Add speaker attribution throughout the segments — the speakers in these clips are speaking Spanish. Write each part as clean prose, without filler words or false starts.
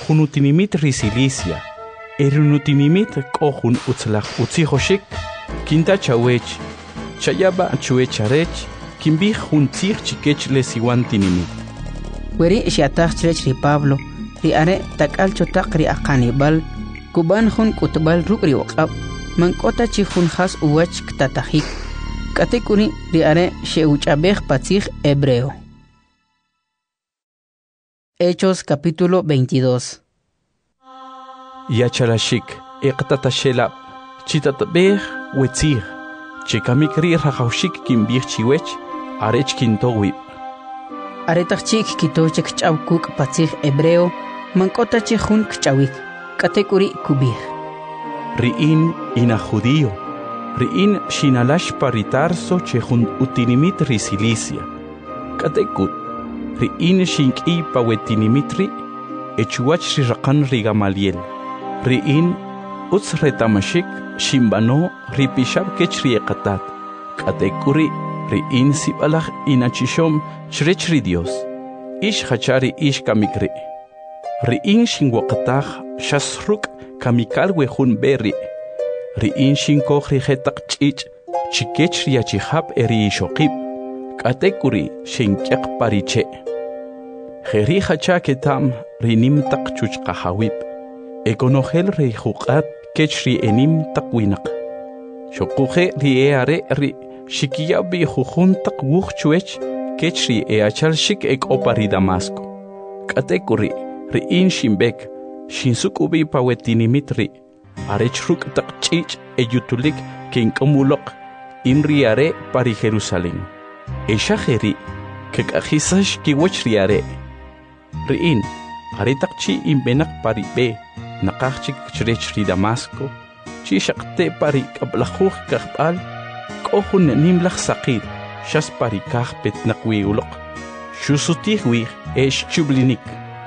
Speaker 1: junutinimit risilicia, erunutinimit kohun utzlach utzihoshik, kinta chawech, chayaba chuecharech, kimbih juntzich chikech lesiwantinimit.
Speaker 2: Weri shiatach ri Pablo, ri are takal chotak ri akanibal, kuban hun kutbal rukri waqab, mankota chihun has uwach ktatahik, katekuri ri are sheuchabej patzich hebreo. Hechos capítulo 22.
Speaker 1: Yachalashik, eqtatashela, chitatbeh wetzir, chikamikri rahaushik kimbih chiwech, arech kintowib.
Speaker 2: Aretachik kitochek chawkuk patzich hebreo, mankota chihun kchawik, katekuri kubih.
Speaker 1: Riin ina judío, riin shinalash paritarso chehun utinimit risilicia, katekut. Riin shinki pawetinimitri, echuach rirakan rigamaliel. Riin utz retamashik, shimbano, ripishab kechriekatat. Katekuri, riin sibalach inachishom, chrechri Dios. Ish hachari ish kamikri. Riin shinwakatach, shasruk, kamikal wehun berri. Riin shinkoch rihetak chich, chikechri achihab eri ishokib. Katekuri shinkiak pariche. Jeri hacha ketam rinim tak chuch kahawib. Ekonogel re hukat kechri enim takwinak. Shokuje ri eare ri shikia bi hujun tak wuch chuech kechri eachal shik ek opari Damasco. Katekuri ri in shimbek shinsukubi pawetinimitri. Arechruk tak chich eyutulik kinkamulok in riare pari Jerusalén. Eshajeri kekajisash kiwach riare. Riin, aritakchi imbenak pari be, nakachik chrech ri Damasco, chi shakte pari kablajuj kahbal, kohun nimlach sakir, shas pari kahpet nakwiulok, shusutihwih esh chublinik.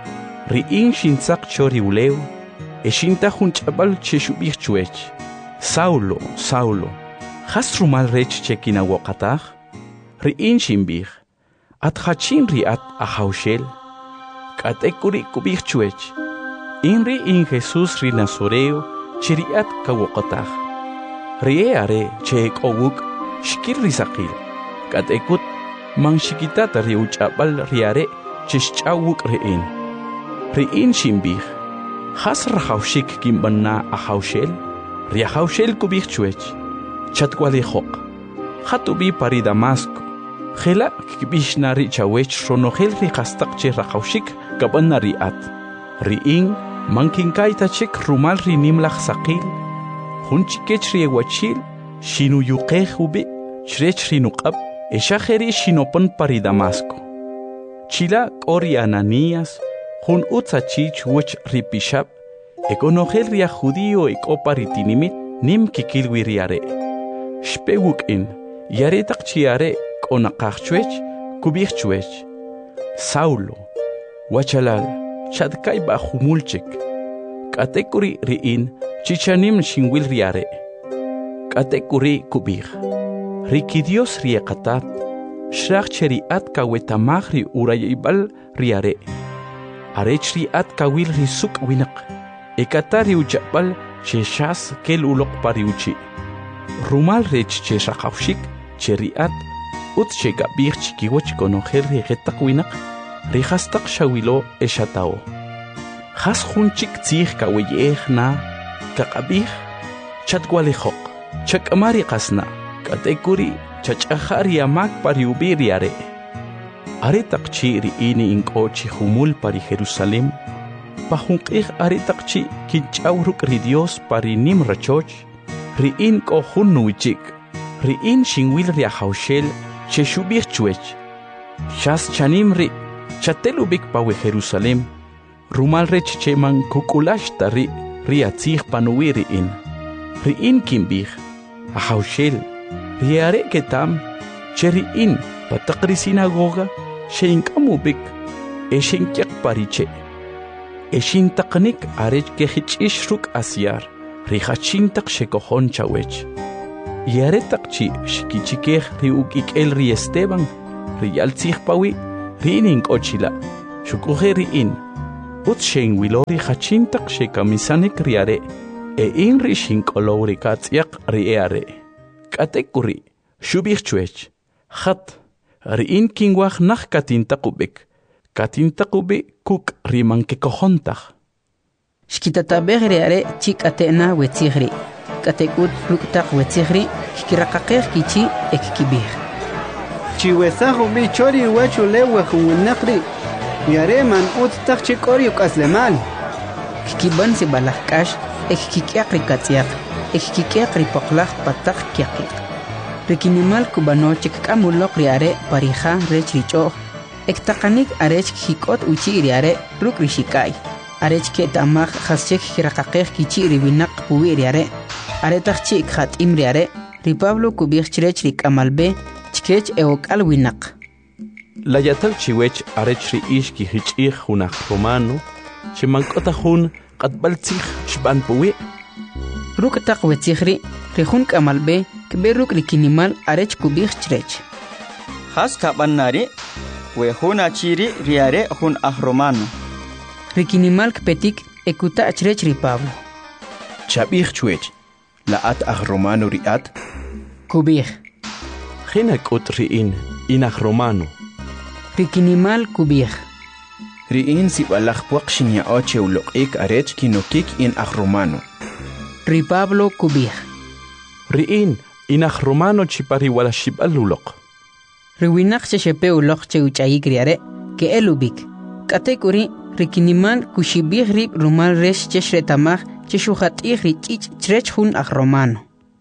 Speaker 1: Riin shinsak chori uleu, eshintajun chabal cheshubih chuech. Saulo, Saulo, has rumal rech chekinawakataj? Riin shimbih, at hachin riat ahaushel. Katekuri kubih chuech. Inri in Jesús ri Nazoreo, chiriat kawakataj. Rie are cheek owuk, shkir risakil. Katekut, man shikitata riuchabal riare, chischawuk rein. Rein shimbih, has rahaushik kimbana ahaushel, riahaushel kubih chuech. Chatwalihok, hatubi pari Damasco. Khela kibishnari chawech ronogel ri kastak che rahaushik kabana riat. Riin mankinkaita chek rumal ri nimlach sakil. Hunchikech ri ewachil shinu yuqehubi chrech ri nuqab eshajeri shinopon pari Damasco. Chila kori Ananías hun utzachich wuch ri pishab ekonogel ri judío ekopari tinimit nim kikilwi riare. Shpewuk in yare takchiare onaqachchuech kubihchuech. Saulo wachalal chadkai ba humulchek. Katekuri riin chichanim shinwil riare. Katekuri kubih. Riki Dios riekatat. Shrach cheriat kawetamahri urayibal riare. Arechri at kawil risuk winak. Ekatari uchapal cheshas kel ulok pariuchi. Rumal rech cheshakawshik cheriat. Ut chegabir chikiwach konogel rigetak winak. Rihastak shawilo eshatao. Has hunchik tzih kaweyeh na. Kakabih. Chatwalihok. Chakamari kasna. Katekuri chachahari amak pariubiriare. Aretakchi riini inkochi humul pari Jerusalem. Pahunkih aretakchi kinchauruk ri Dios pari nim rachoch. Riin ko hunuichik. Riin shinwil riahaushel cheshubih chuech. Shas chanim ri chatelubik pawe Jerusalem. Rumal rech cheman kukulash tari riatzih panuiri in. Riin kimbih. Ahaushel. Riare ketam cheriin patakri sinagoga sheinkamubik eshinkyak pariche eshintaknik arech kehichishruк asyar rihachintak shekohon chawech yaretakchi shikichikeh riukik el ri Esteban riyaltzih pawi riinin kochila shukujeri in Utshen wilori hachintak shekamisanik riare. Inri shinkolori katsiak riare. Katekuri. Shubirchuech. Hat. Riin kingwach nach katintakubik. Katintakubi kuk rimanke kohontach.
Speaker 2: Shkitatabeg riare chik atena wetzigri. Katekut ruktak wetzigri. Kirakakir kichi ekibir.
Speaker 3: Chiwesahu bichori wachu lewa huwinakri. Yare man uttak chikori ukaslemal.
Speaker 2: Kikiban si balakash. Ekkikiakri katsiak. Ekkikiakri poklach patak kiakik. Rikinimal kubanochik kamulok riare parija rech richo. Ektakanik arech hikot uchi riare ruk rishikai. Arech ketamach haschek hirakakek kichi ribinak puwi riare. Aretach chik hat imriare. Ripablo kubich rech rikamalbe chkech eokal winak.
Speaker 1: La yatal chiwech arech ri ishki hichich hunak romano. Chimankota hun qatbaltzig shban puwi.
Speaker 2: Ruk tak wetzigri rihun kamalbe kberuk rikinimal arech kubich rech.
Speaker 4: Has kabanari we huna chiri riare hun ahromano.
Speaker 2: Rikinimal kpetik ekuta achrech Ripablo.
Speaker 5: Chabich chwech. Laat ahromano riat.
Speaker 2: Kubich.
Speaker 1: Hinak ut riin inach romano.
Speaker 2: Rikinimal kubich.
Speaker 5: Riin si balach puakshinya oche ulok arech kinokik in ahromano.
Speaker 2: Ripablo kubich.
Speaker 1: Riin inach romano chipari wala shibalulok.
Speaker 2: Riwinak chepe ulok che uchayik riare ke elubik. Katekuri rikinimal kushibich rib rumal resh cheshretamach cheshuhat rich chrech hun ahromano.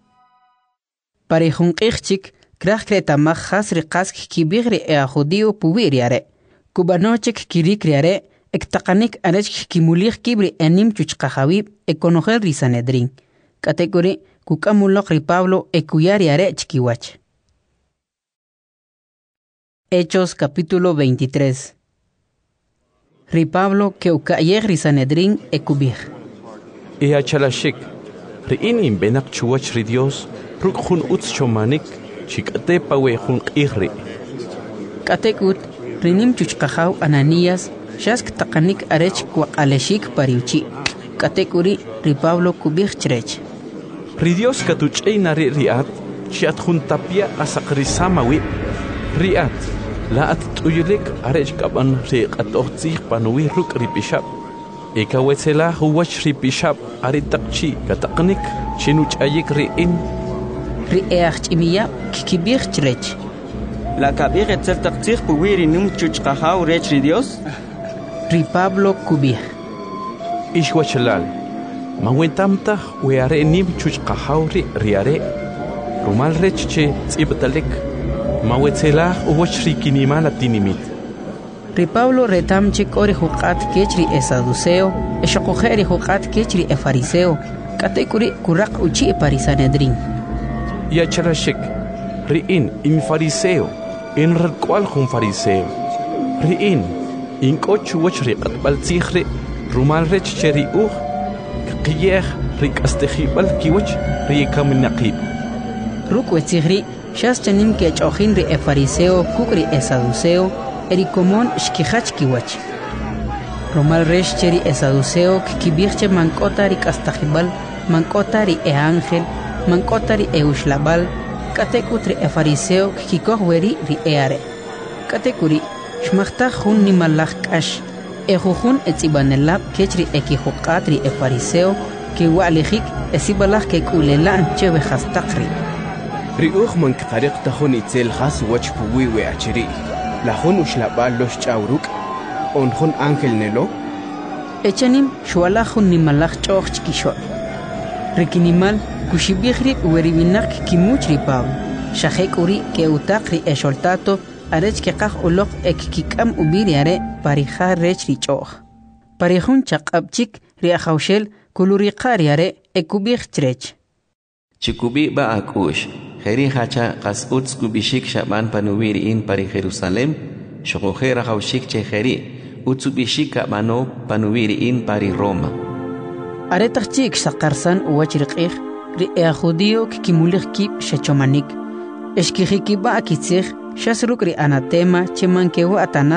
Speaker 2: Parihun kichik krach kretamach has riqask kibigri judío puwiriare. Kubanochek kirik riare ektakanik arech kimulich kibri enim chuchqahawib ekonogel risanedrin. Katekuri kukamulok Ripablo ekuyariare chikiwach. Hechos capítulo 23. Ripablo que ukayer risanedrin ekubir.
Speaker 1: Chalashik. Riin benak chuwach ri Dios. Ruk hun uts chomanik. Chikate pawe hun qihri.
Speaker 2: Katekut rinim chuchqahaw Ananías shask takanik arech kwaqaleshik pariuchi. Katekuri Ripablo kubir chrech.
Speaker 1: Ri Dios katuch'ay nari riat. Chiat hun tapia asakrisamawi. Riat. Laat tuyulik arech kaban ri qatohtzig panuwi ruk ripishab. Ekawetsela huwach ripishab aritakchi kataqnik chinuch'ayik riin.
Speaker 2: Ri'each ch'imiya kikibir chrech.
Speaker 4: La kabir etzel taktsig puwiri num chuchqahaw rech ri Dios.
Speaker 2: Ripablo kubir.
Speaker 1: Ishwachalal. Mawentamta weare nim chuchqahaw riare. Rumal rech che tzibtalek. Mawetzelah uwach rikinimal atinimit.
Speaker 2: Ripablo retamchik ori huqat kechri esaduceo, eshoqojeri huqat kechri efariseo, katekuri kuraq uchi parisanedrin.
Speaker 1: Yachalashik. Riin in fariseo. In recual hun fariseo. Riin in kochu wach riqat baltzigri. Rumal rech cheri qiyeh rikastehibal kiwach rikaminaqib.
Speaker 2: Rukwetsigri shas chanim ke chojin ri efariseo kukri esaduceo erikomon shkihach kiwach. Rumal rech cheri esaduceo kibirche mankota rikastahibal mankota ri ángel mankota ri ushlabal katekutri efariseo kikoh weri ri eare. Katekuri shmachta hun nimalach kash. Ejujun etzibanelab kechri ekijuqatri efariseo que walejik esibalach que kulelan cheve hastakri.
Speaker 5: Riuch man qariq tahun itzel has wach puwi we achiri. La hun ushlabal los chauruk on hun ángel nelo.
Speaker 2: Echanim shwalajun nimalach choch chikishol. Rikinimal kushibihri weribinak kimuchri pau. Shahek uri que utakri esholtato arech que qaj ulok ekkikam ubiriare parija rech richoh. Parijun chaqabchik riajaushel kuluriqariare ekubich trech.
Speaker 6: Chikubi ba akush. Heri hacha qas uts kubishik shaban panuwiri in pari Jerusalem. Shokohera haushik che heri. Utsubishik kabano panuwiri in pari Roma.
Speaker 2: Aretachik sakarsan uwachriqih ri judío kikimulich kib shechomanik. Eshkihikiba akitzich Shasrukri anatema chemankewa atana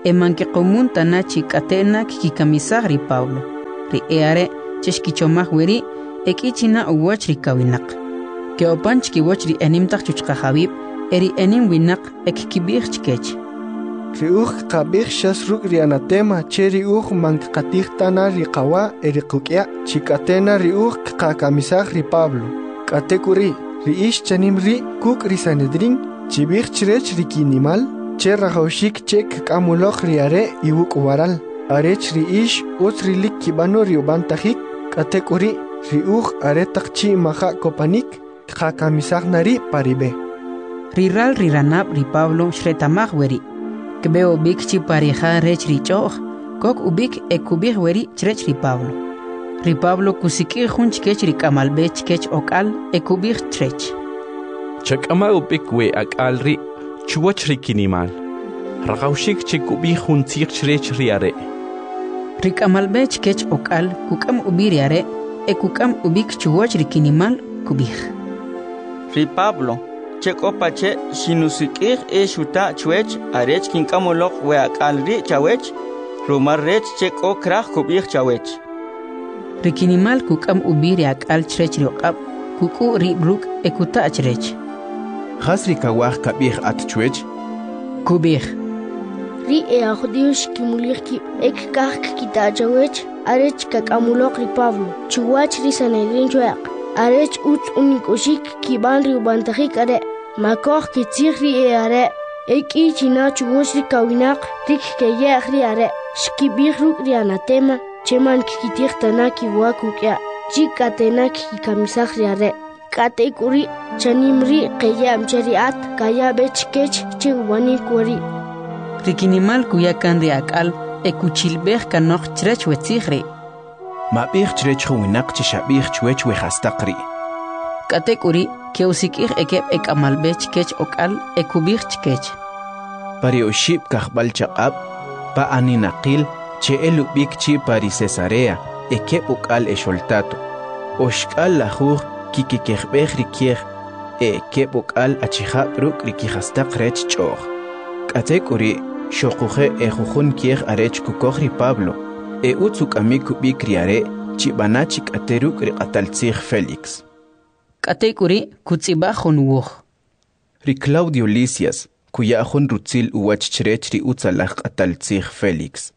Speaker 2: emanke qomun tanachi katena kikamisag ri Pablo. Ri eare cheshkichomaj weri ekichina uwach ri kawinak. Ke opanch kiwach ri enimtak chuchqahabib eri enim winak ekkibig chkech.
Speaker 7: Ri qabig shas ruk ri anatema cheri mank qatig tana ri qawa eri qukya chikatena ri kakamisag ri Pablo. Katekuri ri ish chanim ri kuk ri Sanedrin chibig chrech ri kinimal che rajawshik chek kamulok ri are iwuk waral arech ri ish utri lik kibano ri ubantajik katekuri ri are takchi maha kopanik kakamisag nari paribe.
Speaker 2: Riral riranab ri Pablo shretamag weri kbeo bik chi pareja rech ri choch kok ubik ekubig weri chrech ri Pablo. Ri Pablo kusiki junch kech ri kamalbe chkech okal ekubig chrech.
Speaker 1: Chakama ubik we akal ri chuwach ri kinimal. Raqawshik chikubig juntzig chrech ri are.
Speaker 2: Ri kamalbe chkech okal kukam ubiri are ekukam ubik chuwach ri kinimal kubig.
Speaker 4: Ri Pablo chekopache sinusikig shuta chwech arech kinkamolok we akal ri chawech rumar rech cheko krach kubig chawech.
Speaker 2: Rikinimal kukam ubiri akal chrech riqab kuku ri bruk ekuta chrech.
Speaker 5: Khasri kawah kabih at chwech
Speaker 2: kubig.
Speaker 8: Ri judíos kimulir ki ek kak kita chawech arech kakamulok ri Pablo chuwach ri Sanedrin chwaq arech ut unikoshik kiban ri ubantajik are makoh kitzig ri are eki china chuwach ri kawinak rik keye ri are shkibig ruk ri anatema cheman kikitig tanaki wakukya chikatena kikamisag ri are katekuri chanimri keye amchariat kaya bechkech chiwani kuri.
Speaker 2: Rikinimal kuyakan ri akal ekuchilbeg kanok chrech wetzigri.
Speaker 5: Mabig chrech winak chishabig chwech we hastaqri.
Speaker 2: Katekuri keusikig ekeb ekamalbech kech okal ekubig chkech.
Speaker 5: Pari oshib kahbal chaqab pa aninaqil che elubik chi pari Cesarea ekeb okal esholtato. Oshkal lahur kikikegbeg rikieg ekeb okal achihab ruk rikihastaq rech chog. Katekuri shokuge ejujun kieg arech kukogri Pablo utsuk amiku bikriare chibanachik ateruk riqataltzig Felix.
Speaker 2: Katekuri kutzibajun wuj.
Speaker 5: Ri Claudio Lisias kuyajun rutzil uwach chrech ri utzalaj qataltzig Felix.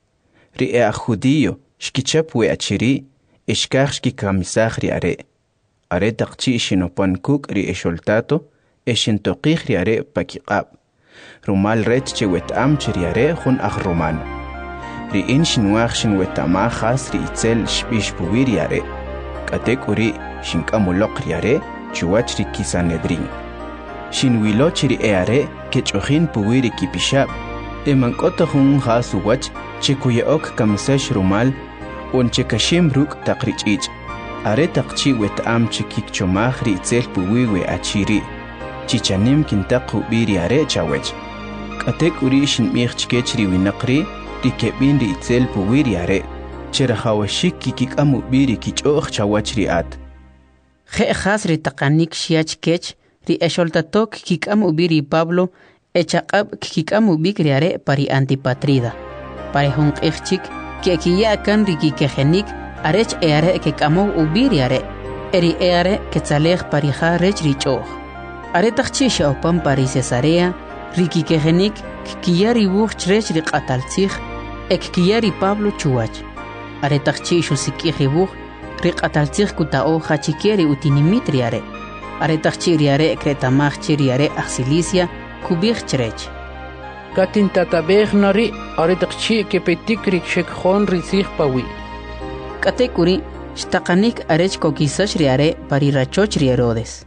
Speaker 5: Ri judío shkichap we achiri ishkaj shkikamisaj ri are. Are taqchi shinopan kuk ri esholtato eshintoqig ri are pakiqab. Rumal rech che wetam chiriare jun romano. Ri inshinwaj shin wetama khas ri itzel shbish puwiriare. Katekuri shinkamulok riare chuwach ri Sanedrin. Shin wiloch ri eare kechojin puwiri kipishab. Emankota jun khas uwach chikuyaok kamisash rumal un chekashim ruk taqrichich. Are taqchi wetam chikik chomaj ri itzel puwiwe achiri. Chichanim kintaqu biri are chawech. Katek uri shin michkech ri winaqri rikebin ri itzel puwiri are. Cherahawashik kikik amu biri kichog chawach ri at.
Speaker 2: Khe khas ri taqanik shiach kech ri esholtatok kikik amu biri Pablo echaqab kikik amu bikri are pari Antipatrida. Pari hung ichchik kekiya kan ri kikejenik arech eare kekamu ubiri are. Eri eare ketzalej pari ha rech ri chog. Are taqchi shawpan pari Cesarea riki kegenik kiyari wuch chrech ri qataltzig ek kiyari Pablo chuwach. Are taqchi shusiki wuch ri qataltzig kutao hachikeri utinimitri are. Are taqchi ri are kretamach chiri are axilicia kubig chrech.
Speaker 9: Katin tatabeg nari are taqchi kepetik ri shekjon ri sig pawi.
Speaker 2: Katekuri shtaqanik arech kokisash ri are pari rachoch ri Herodes.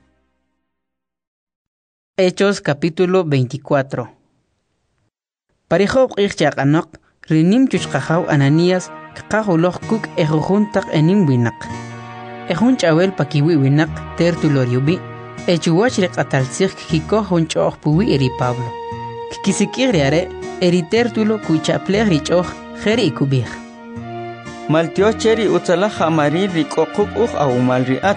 Speaker 2: Hechos capítulo 24. Parijob ichchaqanaq rinim chuchqajaw Ananías qaqajuloq kuk ejujuntaq enim winak. Ejun chawel pakiwi winak Tertulo riubi echuwach riqataltzig kikoj junch'oj puwi eri Pablo. Kikisikig riare eri Tertulo kuichaplej rich'oj jeri ikubij.
Speaker 4: Maltio cheri utzalaj amari rik'oquk uj awumal ri'at.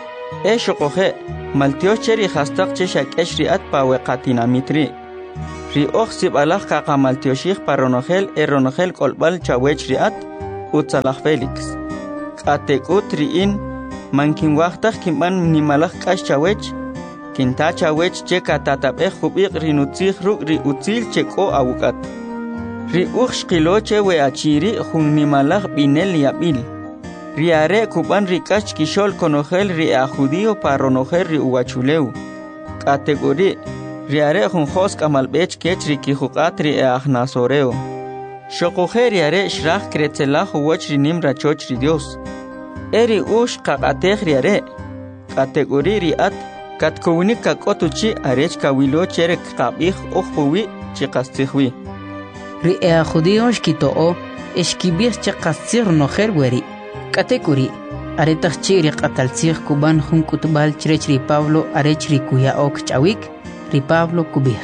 Speaker 4: Eshoqoje maltio cheri hastaq che shakesh ri'at paweqatinamitri. ri oxib alaj kaqamaltioshik paronogel kolbal chawech riat utzalaj Felix. Katekut riin mankin waqtaj kimban nimalaj kash chawech kinta chawech che katatabej kubiq rinutzij ruk ri utzil cheko awukat. Ri uxqilo che we achiri jun nimalaj binel yabil. Riare kuban rikach kishol konogel ri a judío paronogel ri uwachuleu. Kategori riare jun josk amalbech kech ri kijukat ri a nasoreo. Shokoje riare shraj kretzelaj uwach ri nimra choch ri Dios. Eri ush kakatej riare. Kategori riat katkowinik kakotuchi arech kawilo cherek kabij ojpuwi chikastijwi.
Speaker 2: Ri a judío shkitoo eshkibij chikastir nojer weri. Kategori aretaj chiri qataltzij kuban jun kutbal chrech ri Pablo arech ri kuya ok chawik ri Pablo kubij.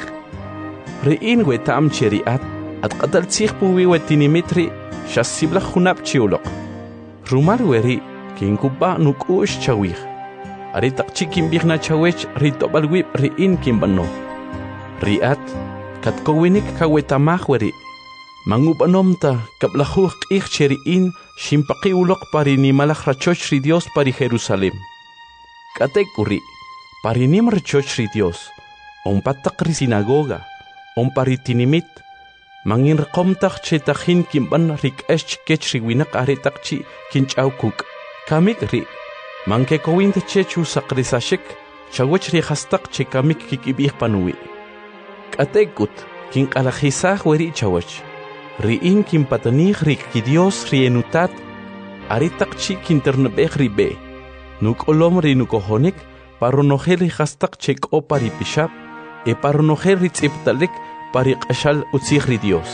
Speaker 1: Ri in wetam cheriat at qataltzij puwi wetinimitri shasibla junab chiulok. Rumar weri kin kuba nukush chawik. Aretak chikin bigna chawech ri tobal wip ri in kimbano. Riat katkowinik kawetamaj weri. Mangubanomta kablajuj q'ij cheri'in shimpaqi ulok parinimalaj rachoch ri Dios pari Jerusalem. Katekuri parinim rachoch ri Dios onpatak ri sinagoga onparitinimit mangin rqomtaj chetajin kimban rik'esh kech ri winak aretak chi kinch'awkuk kamik ri mankekowint chechu saqrisashik chawech ri hastaq che kamik kikibij panuwi. Katekut kinqalajisaj weri chawech. Riin kimpatanij rik ki Dios rienutat aritak chi kinternebej ribe. Nuk olom ri nukohonik paronogel ri hastak chek o pari pishap e paronogel ri tziptalik pari qashal utzij ri Dios.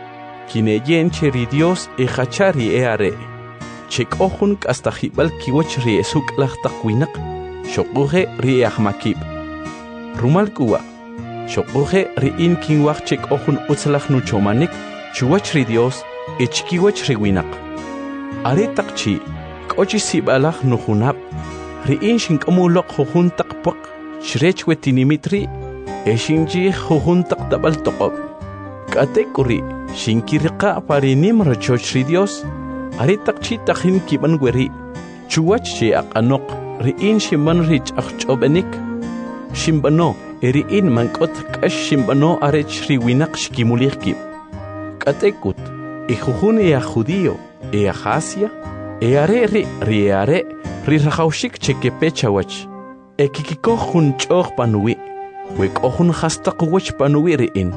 Speaker 1: Kineyen che ri Dios e hachari e are. Chek ohun kastajibal kiwach ri esuk lachtak winak shokuje ri ahmakib. Rumal kuwa shokuje ri in kinwach chek ohun utzlach nuchomanik chuwach ri Dios echkiwach ri winak. Aretak chi k'ochi sibalaj nujunab ri'in shinkamulok jujuntak paq shrech wetinimitri eshinji jujuntak tabal toqob. Katekuri shinkiriqa parinim rachoch ri Dios aretak chi tajin kiban weri chuwach chi aqanok ri'in shimban rich aqchobenik shimbano eri'in mankot k'ash shimbano arech ri winak shkimulijkib. Katekut jujun a judío a Asia are ri rajawshik chekepe chawach kikiko jun ch'oj panuwi we k'ojun hastaq wach panuwi ri'in.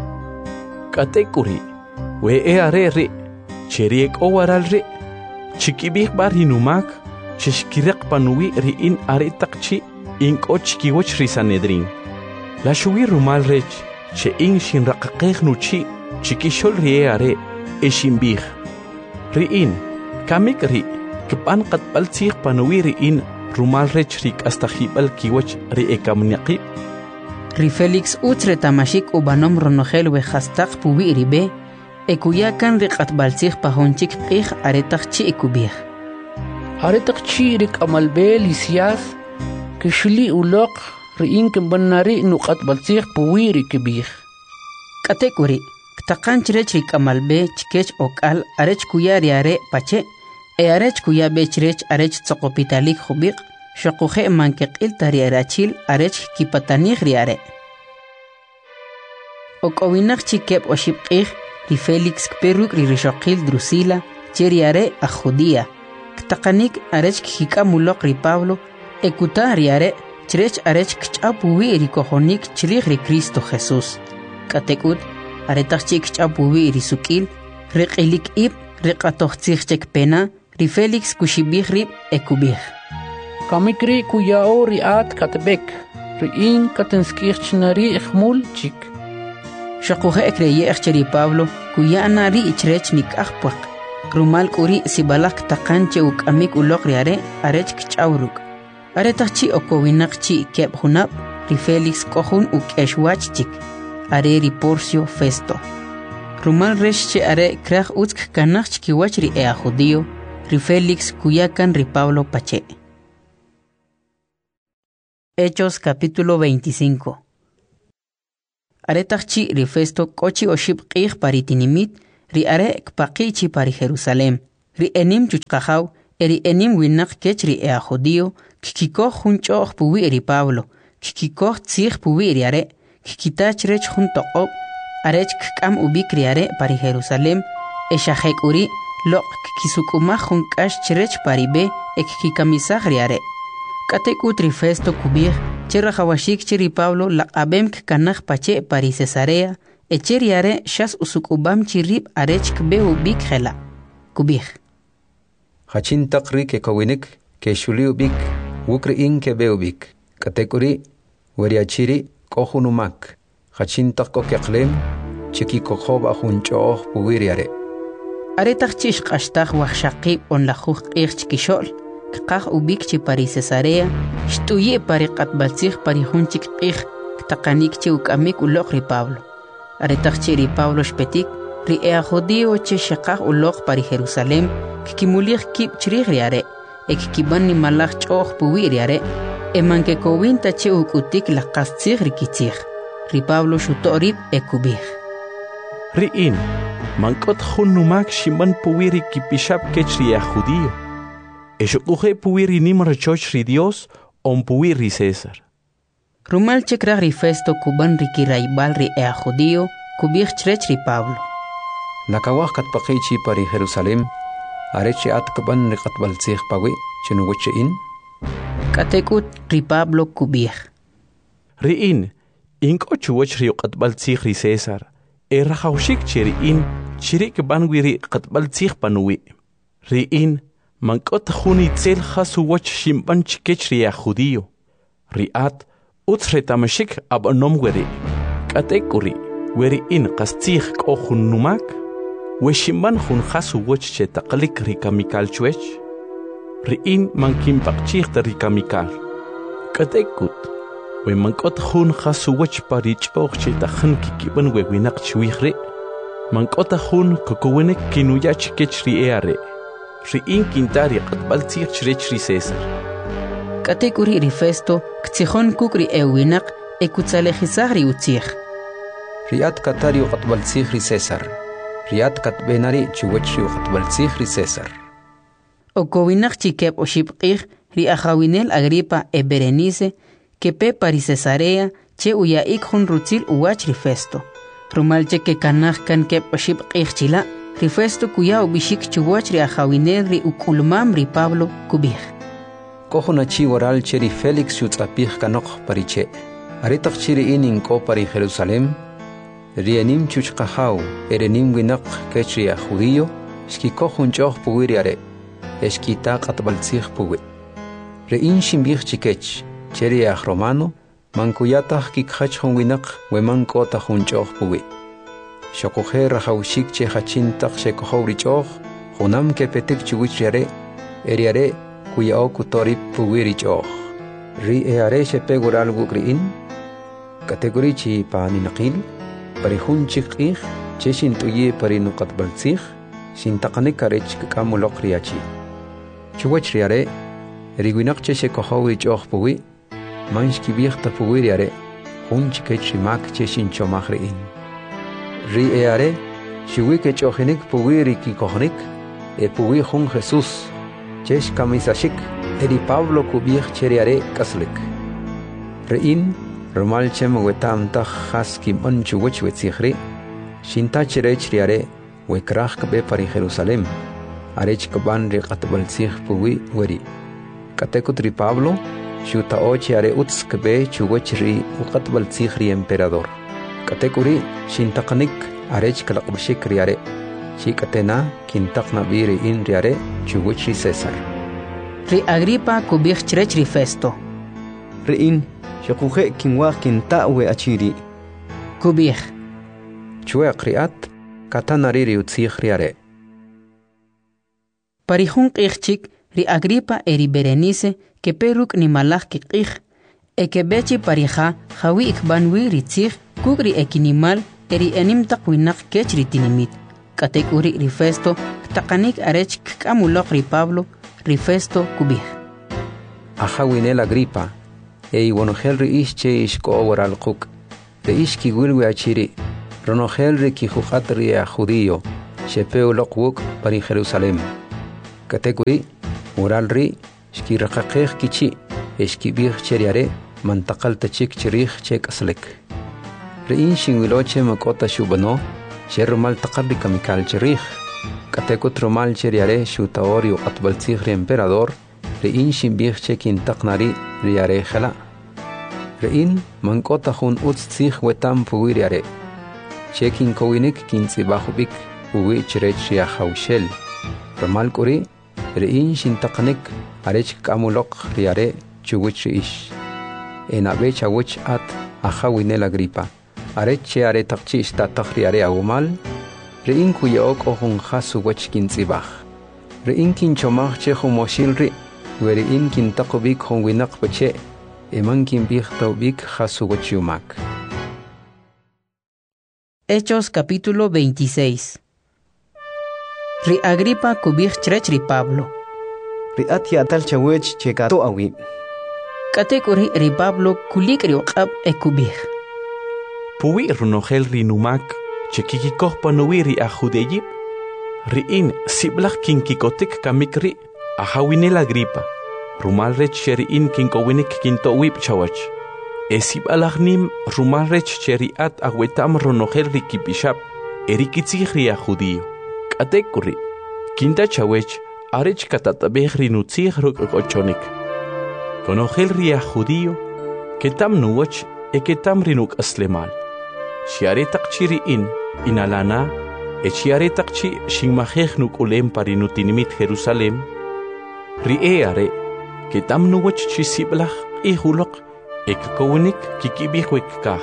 Speaker 1: Katekuri we are ri cheriek o waral ri chikibij bar hinumak chishkiriq panuwi ri'in aretak chi ink'och kiwach ri Sanedrin. La shuwi rumal rech che in shinraqaqej nuchi chikishol ri are eshimbij. Ri'in kamik ri kipan qatbal tzij panuwi ri'in rumal rech rik astajibal kiwach ri ekamniaqib.
Speaker 2: Ri Felix utre tamashik ubanom ronogel we hastaq puwi ribe ekuyakan ri qatbal tzij pahonchik q'ij aretaj chi ekubij.
Speaker 9: Aretak chi rik amalbel Lisias kishli ulok ri'in kimbanari nuqatbal tzij puwi rikibij.
Speaker 2: Katekuri taqan chrech rik amalbe chkech okal arech kuya riare pache arech kuya bechrech arech tsoqopitalik jubiq shoquje mankeqil tariarachil arech kipatanij riare. Okowinak chikep oshibqij ri Felix kperuk ri rishoqil Drusila cheriare a Judía. Ktaqanik arech kikamulok ri Pablo ekuta riare chrech arech kchapuwi ri kojonik chrij ri Cristo Jesús. Katekut aretak chik chapuwi ri sukil riqilik ib riqatoxtzij chek pena ri Felix kushibij rib ekubij.
Speaker 9: Kamikri kuyao riat katbek ri'in katenskirchnari ikhmul chik.
Speaker 2: Shaquje ekreye ri Pablo kuyana ri ichrech nik'ajpaq rumal kuri sibalak taqanche ukamik ulok riare arech kchawruk. Aretak chi okowinak chi keb hunab ri Felix kohun ukeshwach chik. Are ri Porcio Festo. Rumal resh che are kraj utsk kanach kiwach ri a judío, ri Felix kuyakan ri Pablo pache. Hechos capítulo 25. Aretachchi ri Festo kochi oshib qih pari tinimit ri are kpaqichi pari Jerusalem. Ri enim chuchqajaw eri enim winak kech ri ea judío kikikoh junchoh puwi eri Pablo. Kikikoh tzih puwi eri are. Kikitach rech juntoqob arech kikam ubik ri are pari Jerusalem. Eshajek uri loq kisukumah junkash chirech pari be ekikamisah ri are. Katekut ri Festo kubih Cherra hawashik chiri Pablo laqabem kanaj pache pari Cesarea echeri are shas usukubam chirib arech kbeu bik khela kubih
Speaker 10: Hachin taqri ke kawinik ke shuliu bik wukri in ke beu bik katekuri weriachiri kohunumak hachin taqko keqlem chiki kokhob ahunchoh puwiri
Speaker 2: are taqchish qashtaq wahshaqib on la khuq chikishol Kaqah ubik chi pari Cesarea, shtuye pari qatbalsig pari hunchik qih, taqanik chi ukamik uloq ri Pablo. Aretaq chi ri Pablo shpetik, ri ea judío chi shaqah uloq pari Jerusalem, kikimulig kib chirih ri are, kikiban ni malach choh puwi ri are, manke kowinta chi ukutik laqastzig ri kitzig. Ri Pablo shutorib kubih.
Speaker 1: Ri in, mankot hunumak shiman puwi ri kipishab kech ri ea judío. Eshukuhe puwiri nimar choch ri Dios on puwiri César.
Speaker 2: Rumal chekrag ri Festo kuban riki raibal ri ea judío kubich chrech ri Pablo.
Speaker 10: Nakawah katpaqichi pari Jerusalem arechi atkaban ri qatbaltzig pawi chinuwiche in.
Speaker 2: Katekut ri Pablo kubich.
Speaker 1: Ri in chuwach ri qatbaltzig ri César. Errajawshik chiri in chirik banwiri qatbaltzig panuwi. Ri in Mankot juni tzel hasu wach shimban chikech ria judío. Riat utsretamashik abanom weri. Katekuri weri in qastzig kohun numak. We shimban jun hasu wach chetaqlik rikamikal chwech. Ri in mankim pakchig rikamikal. Katekut we mankot jun hasu wach parich och chetaqan kikiban we winak chwihri. Mankot jun kokowenek kinuya chikech riare. Riin kintari qatbaltzig chrech ri César.
Speaker 2: Katekuri ri Festo ktsijon kukri ewinak ekutsalejizag ri utzig.
Speaker 10: Riat katari qatbaltzig ri César. Riat katbenari chuwech ri qatbaltzig ri César.
Speaker 2: Okowinak chikep oshibqig ri ajawinel Agripa e Berenice kepe pari Cesarea che uyaik jun rutzil uwach ri Festo. Rumalche ke kanaj kan kep oshibqig chila Ri Festo kuya ubishik chuwach ri ajawinel ri ukulmam ri Pablo kubih.
Speaker 10: Kohuna chi waral cheri Felix yutzapih kanok pariche. Aritaq chiri inin ko pari Jerusalem. Rienim chuchqahaw erenim winak kechri a judío. Shki kohun choh puwiri are. Eshkita qatbaltzig puwi. Rein shimbih chikech cheri a romano. Mankuyatah kikhachon winak weman kota hun choh puwi. Shokohe rajawshik che hachintak shekohori choh, hunam ke petik chuwich yare, eriare kuya okutori puwiri choh. Ri eare shepegural gukriin, kategori chi paani naqil, pari hun chikih, che shintuye pari nukat baltzig, shintaqane karech kakamulok riachi. Chuwich yare, eriguinak che shekohori choh puwi, manshki bichta puwiri yare, hun chikech rimak che shinchomahriin. Ri eare, shiwike chohenik puwiri ki kohnik, puwi hun Jesús, chesh kamisashik, eri Pablo kubih cheriare kaslik. Rein, romal chem wetam tach haskim anchu wech wetzihri, shinta cherech riare, wekrach kabe pari Jerusalem, arech kaban ri qatbaltzig puwi weri. Katekut ri Pablo, shuta oche are utz kabe chuwech ri uqatbaltzig ri emperador. Katekuri shintaqnik arech kalaqbshik riare shikatena kintaqna biri in riare chuwich ri César.
Speaker 2: Ri Agripa kubih chrech ri Festo.
Speaker 3: Ri in shakuje kinwaq kintawe achiri.
Speaker 2: Kubih.
Speaker 10: Chue kriat katanari ri utzig riare.
Speaker 2: Parihun qihchik ri Agripa eri Berenice que peruk ni malach kikih ekebechi parija jawi ikbanwi ri tzig kugri ekinimal eri enim taqwinak kechri tinimit. Katekuri ri Festo taqanik arech kkamulok ri Pablo ri Festo kubih.
Speaker 10: Ajawinel Agripa, wonogel ri ishche ishko waral kuk. reish kiwilwi achiri ronogel ri kijuqat ri a judío shepeu loqwuk pari Jerusalem katekuri moral ri shkiraqaqeq kichi eshkibih cheriare mantaqal tachik chirih chek aslek rein shinwiloche makota shubano shermal taqarri kamikal chirih katekut romal cheriare shutaorio atbaltzig emperador rein shimbih chekin taqnari riare khala rein mankota hun utzig wetam puwiriare chekin kowinik kintzibahubik uwi chirech ya haushel romal kuri rein shintaqnik arech kamulok riare chuwich ish enabe chawich at ahawinel agripa areche are taqchi sta takhriare agumal rein kuyok ohun khasu wachkin tsibah rein kin chomah che khumoshilri werein kin taqbik khonwinak bache eman kin bih tawbik khasu wachumak.
Speaker 2: Hechos capítulo 26. Ri Agripa kubih chrech ri Pablo.
Speaker 3: Ri atia tal chawech chekato awi.
Speaker 2: Katekuri ri Pablo kulik ri uqab e kubih.
Speaker 1: Puwi runogel rinumak chekikikoh panuwi ri ajudeyip riin siblach kinkikotik kamikri ahawinel Agripa rumal rech cheriin kinkowinik kintowip chawach esibalachnim rumal rech cheriat awetam runogel rikipishap erikitzig ri ajudio katekuri kinta chawech arech katatabeh rinutzig rukochonik konogel ri ajudio ketam nuwach eketam rinuk aslemal Shiare taqchiri inalana echiare taqchi shinmajej nukulem parinutinimit Jerusalem rieare ketam nuwach chisiblach ihulok ekkowenik kikibihwek kaj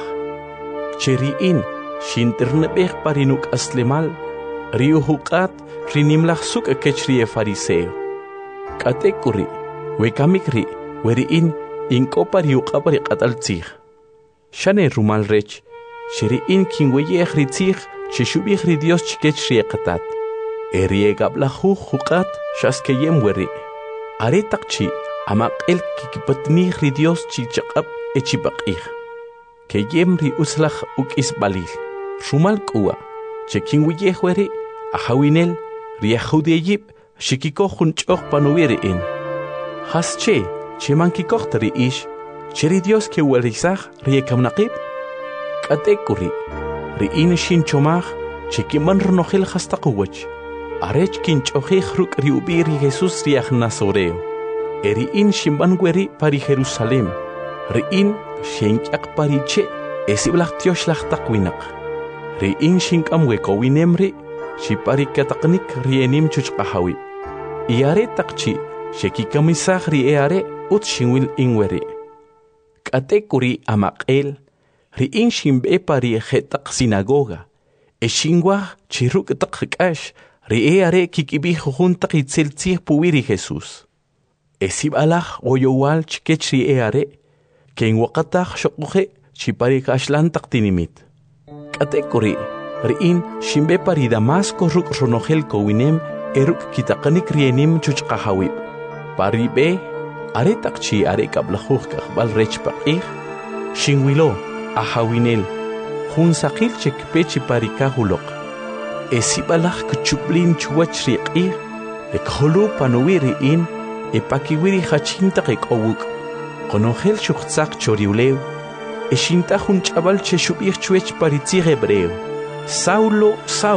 Speaker 1: cheriin shinternebej parinuk aslemal riuhuqat rinimlach suk ekechrie fariseo katekuri wekamikri weriin inkopariuqabri qataltzig shane rumal rech Sheriin kinweyeh ritzig chishubih ri Dios chikech rieqatat eriegablahu huqat shaskeyem weri aretaqchi amaqel kikipatnih ri Dios chichaqab echibaqih keyem ri uslach ukisbalil rumal kuwa chekinweyeh weri ahawinel ri ajudeyip shikikohun ch'oq panuwirin hasche chemankikohtari ish cheri Dios ke werisaj riekamnaqib katekuri riin shin chomaj chikiman runogel hastaqwach arech kin ch'ojej ruk riubiri Jesus riaj Nazoreo eriin shimban weri pari Jerusalem riin shenqaq pariche esiblach tiosh taqwinaq riin shinkam wekowinemri shipari kataqnik rienim chuchqahawi iare taqchi shekikamisaj rieare ut shinwil inweri katekuri amaqel riin shimbe pari jetaq sinagoga eshingwa chiruk taqqash rieare kikibi juntaq itzeltzig puwiri Jesus esibalaj oyowal chikech rieare kenwaqataj shoquje chipari kashlantaq tinimit katekuri riin shimbe pari Damasco ruk ronogel kowinem eruk kitaqanik rienim chuchqahawib paribe aretaqchi are kablajuj kaqbal rechpaqij shinwilo ahawinel jun saqil chekpechi parikahulok esibalaj kuchublin chuwach riqih ekhulu panuwiri in epakiwiri hachinta qekowuk qonogel shuqtzaq choriulew eshinta jun chabal cheshubih chuech paritzig hebreo Saulo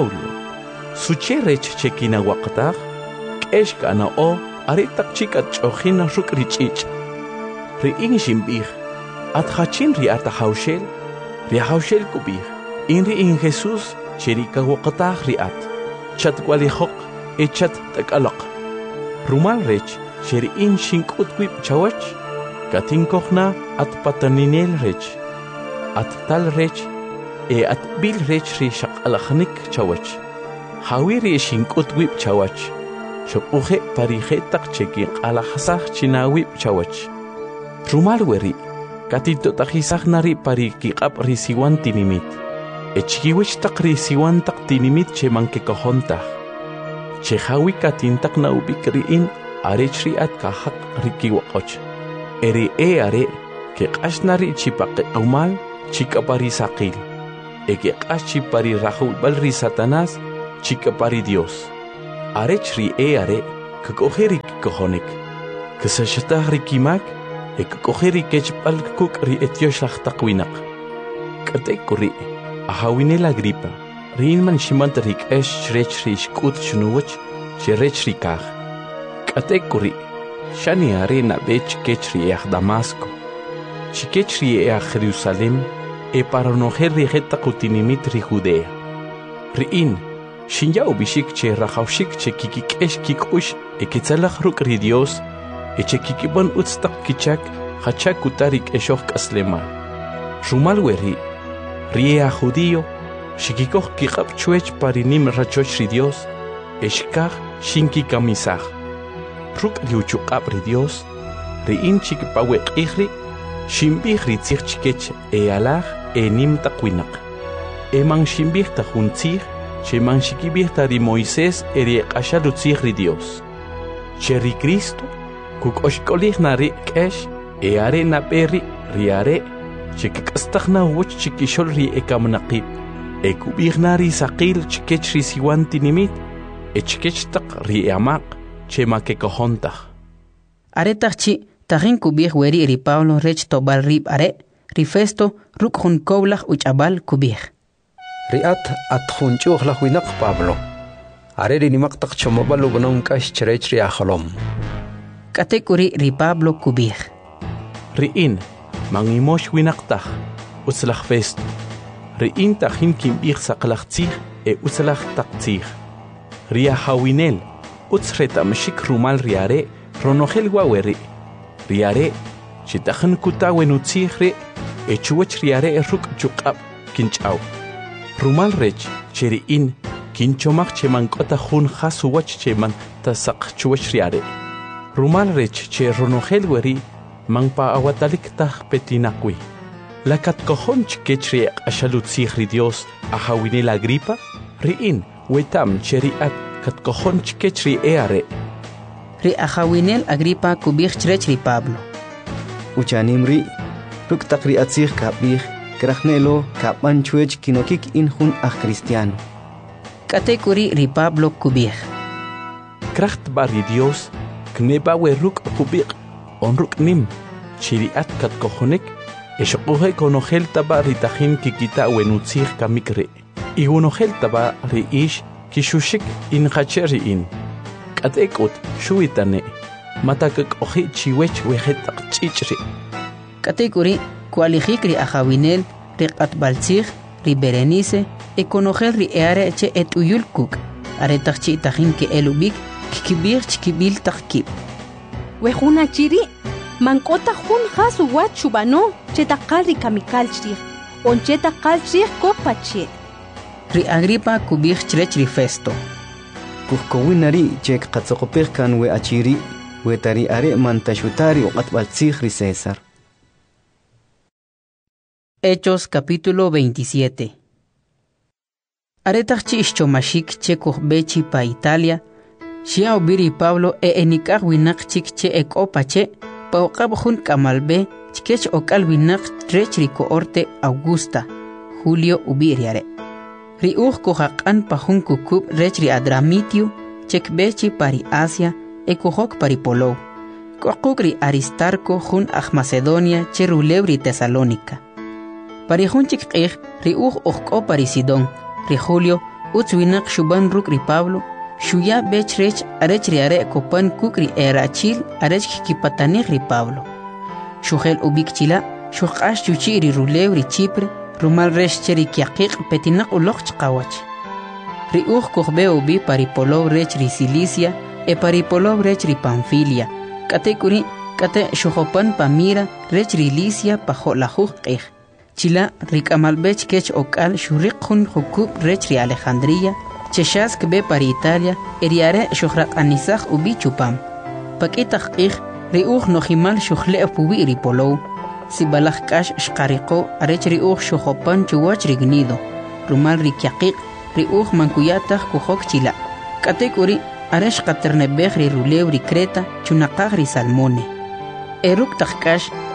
Speaker 1: sucherech chekina waqtaq k'eshkana o aretaq chikat ch'ojina ruk rich'ich riin shimbih Atjachin riata haushel kubih in Jesus cherika waqtaq riat chatwalihok echat takalaq rumal rech sherin shinkutwib chawach katinkohna at pataninel rech at tal rech at bil rech ri shaqalahnik chawach hawiri shinkutwib chawach shopuje parijetaq cheki qalahasaj chinawib chawach rumal weri Katito tajisaj nari pari kiqab risiwan tinimit. Echkiwich tak risiwan tak tinimit che mankekojontaj. Che hawi katintak na ubikriin arech riat kahak rikiwakoch. Eri are ke qashnari chipaqe umal chica pari saqil. Eke qashi pari rahul balri Satanás, chica pari Dios. Arech ri are, kakojeri kikohonik. Kasashatah rikimak, kakojeri kechpal kuk ri etioshach takwinak. Katekuri, ahawinela gripa. Rinman shimantarik esh shrech rishkut shnuwach, shrech rikach. Katekuri, shani arena bech kechri Damasco. Chikechri Jerusalem, para noher rijeta kutinimit ri Judea. Riin, shinja ubishik che rachaushik che kikikesh kikush, ketzalach ruk ri Dios, che kikibon utstak kichak, hachak kutarik eshoch kasleman. Rumal weri, rie judío, shikikoch kikap chuech parinim rachoch ri Dios, eshkach shinki kamisach. Ruk riuchukap ri Dios, riin chikipawek ihri, shimbih ritzich chikech alach nim takwinak. Eman shimbih tajuntzich, sheman shikibih ri Moisés eri ashalutzich ri Dios. Cheri Cristo, kuk oshkolih nari kesh, are na peri, riare, chikikastachna wuch chikishol ri ekamnaqib, ekubih nari saqil chikech ri siwantinimit, chikechtak ri amaq, chemakekohontach.
Speaker 2: Aretachchi, Tahin kubih weri ri Pablo rech tobal rib are, ri Festo ruk hun koblach uchabal kubih.
Speaker 10: Riat at hun chuchlach winak Pablo. Are ri nimaktak chomobal ubanong kash cherech ri achalom.
Speaker 2: Katekuri ri Pablo kubih.
Speaker 1: Riin, mangimosh winaktach, utzlach Festo. Riin tahin kimbih saklach tzich utzlach taktzich. Ria hawinel, utzreta meshik rumal riare, ronogel waweri. Riare, chitahan kutawe nutzihre, chuach riare ruk chukab, kinchaw. Rumal rech, cheriin, kinchomach chemankota hun hasuwach cheman tasak chuach riare. Rumal rech, che ronogel weri, mangpa awatalik tah petinakwi. Lakat kohon chkechri ashalutzihri Dios, ahawine la gripa, riin, wetam cheriat, kat kohon chkechri eare.
Speaker 2: Ri ahawinel agripa kubih chrech ri Pablo.
Speaker 3: Uchanimri, ruk takri atzich kapih, krachnelo kapan chuech kinokik inhun cristiano.
Speaker 2: Katekuri ri Pablo kubih.
Speaker 1: Kracht bari Dios, kneba we ruk kubih, on ruk nim, chiriat kat kohonek, eshokohe konogel taba ri tahin kikita wenutzich kamikre. Igunogel taba ri ish kishushik in hacheri in. Katekot shuitane matakak ohi chiwech wehetak chichri.
Speaker 2: Katekuri kualijik ri ahawinel ri qatbaltzich ri Berenice ekonogel ri eare che etuyulkuk aretachchi tahin ke elubik kikibir chkibil takib.
Speaker 11: Wehuna chiri mankota hun hasu wat chubano che takal ri kamikal chri on che takal chri kopache.
Speaker 2: Ri Agripa kubich chrech ri Festo.
Speaker 3: Kuhkowinari chek katzokopech kan we achiri, we tari are mantashutari o atbaltzich ri César.
Speaker 2: Hechos capítulo 27. Aretachchi ischomashik che bechi pa Italia, shia obiri Pablo enikah winak chik che ekopache, pa okab hun kamalbe, chikech okal winak trech ri coorte Augusta, Julio ubiriare. Ri kohaqan pa hun kukub rech ri Adramitio, chek bechi pari Asia, kohok pari Polo. Kokuk ri Aristarco hun Macedonia che rulebri Tesalónica. Pari hun chik ri okko pari Sidón, ri Julio, utzwinak shuban ruk ri Pablo, shuya bech rech arech ri are kopan kuk ri erachil arech kipatanig ri Pablo. Shugel ubik chila, shukash chuchi ri rulebri Chipre, rumal resh cheri kiaqiq petinak uloq chqawach. Ri kohbe ubi pari Polo rech ri Cilicia, pari Polo rech ri Panfilia. Kate kuri, kate shuhopan pamira rech ri Licia pa jolajuj qej. Chila rikamalbech kech okal shuriqun hukub rech ri Alejandría, cheshask be pari Italia, eriare shuhraq anisaj ubi chupam. Pakitaq qej ri nojimal shuhle pubi ri Polo. Si balaj kash shqariqo arech ri shuhopan chuwach rignido. Rumal ri kiaqiq ri mankuyataq kuhok chila. Kate kuri arech qaternebej ri rulew ri Creta chunaqaj ri Salmone. Eruk taqkash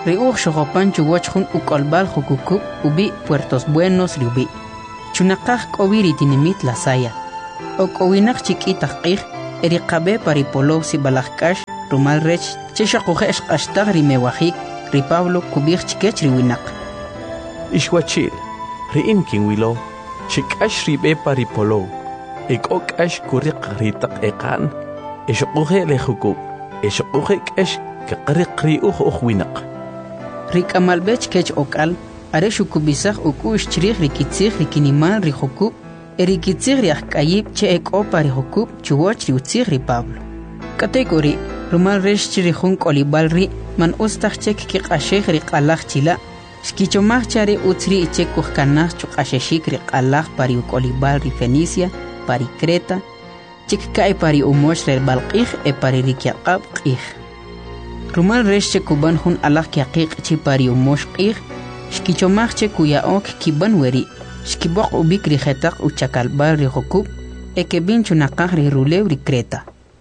Speaker 2: Riuj xogopan chuwochjun ukolbal jukukub ubi Puertos Buenos riubi. Chunaqaj k'owiri tinimit la saya. Ok'owinaq chik'itaq q'ij eriqabe paripolo sibalajk'ax rumal rech chexaquje xq'axtaj rimewajik ri Pablo kubij chikech riwinaq.
Speaker 1: Ixwachil, ri'in kinwilo, chik'ax ribe paripolo, ek'ok'ax kuriq ritaq eqan, exoquje lejukub, exoquje k'ex kaqriq riuj ujwinaq.
Speaker 2: Rik'amalbech kech ok'al, are xukubisaj uk'u'x chrij rikitzij rikinimal rijukub, erikitzij riajk'ayib che ek'opa rijukub chuwoch riutzij ri Pablo. Katekori, rumal rex chirijun k'olibal ri man ustaj chek kiq'axej riq'alaj chila', xkichomaj chari utzri ichek kujkanaj chuq'axexik riq'alaj pari uk'olibal ri Fenicia, pari Creta, chikka'y pari umoch rebal q'ij e pari rikyaq'ab q'ij. Rumal rex che kuban jun alaj kyaqiq chi pari umoch q'ij, xkichomaj che kuya'ok kiban weri, xkiboq ubik rijetaq uchakalbal rijukub, e kebin chunaqaj rirulew ri Creta.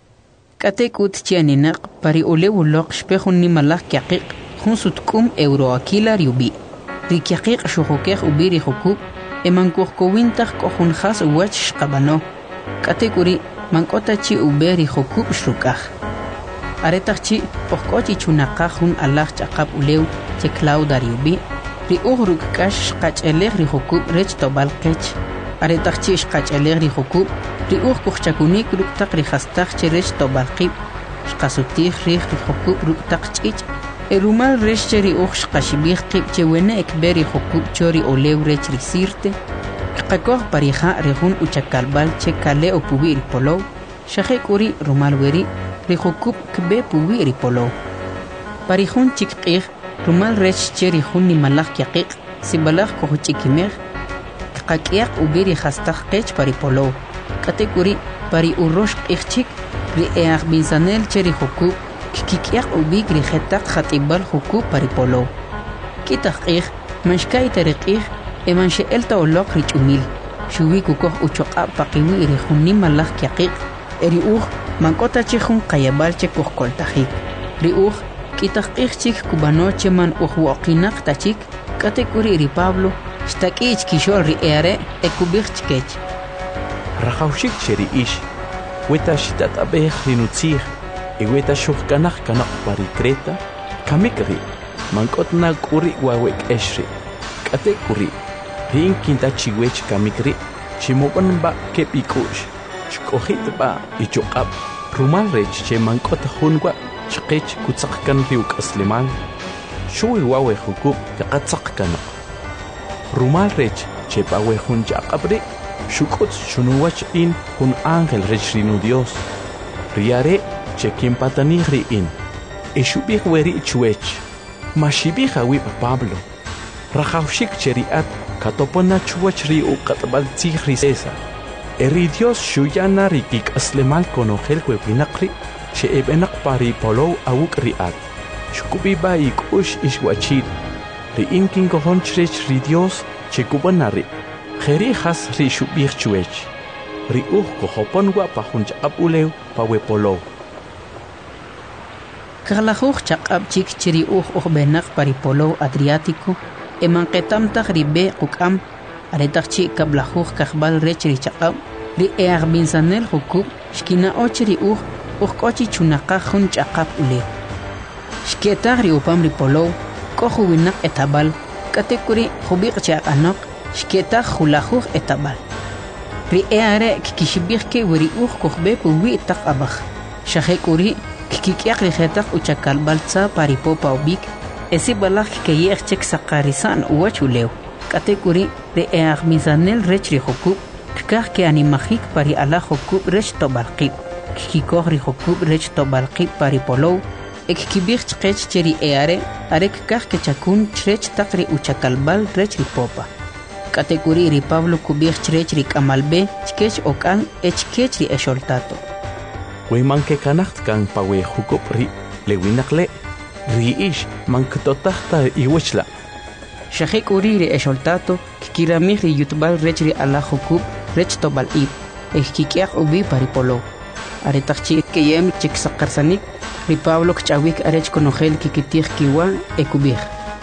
Speaker 2: Katek ut chianinaq pari ulew uloq xpejun nimalaj kyaqiq jun sutk'um euroakila riubi. Rikyaqiq xujukej ubi rijukub, e mankujkowintaj k'ojun jas uwach xqabano. Katek uri mank'ota chi ube rijukub xruk'aj. Aretaj chi pojk'ochi chunaqaj jun alaj ch'aqab ulew che Clauda riubi, riuj ruk'k'ax xqach'elej rijukub rech tobal qech. Aretaj chi xqach'elej rijukub, riuj kujchakunik ruk'taq rijastaj che rech tobal qib, xqasutij rij rijukub ruk'taq ch'ich', erumal rex che riuj xqaxibij qib che wene ekbe rijukub chori olew rech risirte, qakoj parija rijun uchakalbal che kale opubi ripolow, xajek uri rumal weri, rijukub kbe pubi ripolow. Parijun chikq'ij, rumal rex che rijun nimalaj kyaqiq, sibalaj kojuch'ikimej, qak'iyaq ubi rijastaj qech paripolow. Katek uri pari urrox q'ij chik, ri eaj binsanel che rijukub, kik'iyaq ubik rijetaq jat'ibal jukub paripolow. Kitaq q'ij, manxka'yta riq'ij, e manxe'elta oloq rich'umil, xuwi kukoj uchoq'ab paqiwi rijun nimalaj kyaqiq, e riuj mank'ota che jun qayabal che kujkoltajik. Riuj kitaq q'ij chik kubano che man ujwoqinaq tachik, katek uri ri Pablo xtak'i chkixol ri eare e kubij chkech.
Speaker 1: Rajawxik cheri ish, weta xitat'abej rinutzij, y weta xujkanaj kanaq pari Creta, kamikri, mank'otna k'uri wawek eshri, k'ate k'uri, ri'in kintachiwech kamikri, ximob'an ba kep ik'u'x, xk'ojit ba ichuq'ab, rumal rech che mank'ota junwa xqech kutzaq kan riuk'aslimal, xuwi wawe jukub kaqatzaq kanaq. Rumal rech che pawe jun ch'aq'ab ri, xuk'utz xunuwach in jun ángel rech rinu Dios, riare che kinpatanij ri'in, e xubij weri chuech, ma xibij awib Pablo, rajawxik che ri'at katopona chuwach ri uqatbal tzij ri César, e ri Dios xuyana ri kik'aslemal konojel wewinaq ri, che eb'enaq pari polow awuk ri'at, xukubiba ik'ux ixwachil, ri'in kinkojon chrech ri Dios che kubana ri, jeri jas ri xubij chuech, ri kojopon wa pa jun ch'aq'ab ulew pa wepolow.
Speaker 2: Kaqlajuj chaq'ab chik che riuj ujbenaq paripolow Adriático, e manqetamtaj ribe quk'am, aretaj chi kablajuj kajbal rech ri chaq'ab, ri eaj binsanel jukub, xkina'och riuj ujk'ochi chunaqaj jun ch'aqab ulew. Xkietaj ri upam ripolow, k'oju winaq etabal, katek uri jubiq che aq'anoq, xkietaj julajuj etabal. Ri eare kikixibij ke weriuj kujbe puwi taq abaj, xajek uri kik'iyaq rijetaq uchakalbal tza paripopa ubik, esi balaj kikeyej chek saqarisan uwach ulew. Katek uri ri eaj misanel rech ri jukub, kikaj ke animajik pari ala jukub rech tobalqib, kikikoj ri jukub rech tobalqib paripolow, e kikibij chqech che ri eare, are kikaj ke chakun chrech taq ri uchakalbal rech ri popa. Katek uri ri Pablo kubij chrech ri k'amalbe chkech ok'al e chkech ri exoltato.
Speaker 1: Weymanke kanacht kan pawe jukub ri lewinaqle, ri ish manktotajta iwachla.
Speaker 2: Xajek uri ri exoltato, kikiramij ri yutbal rech ri ala jukub rech tobal'ib, e kik'iyaq ubi paripolow. Aretaj chi keyem chik saqarsanik, ri Pablo kchawik arech konogel kikitij kiwa ekubij.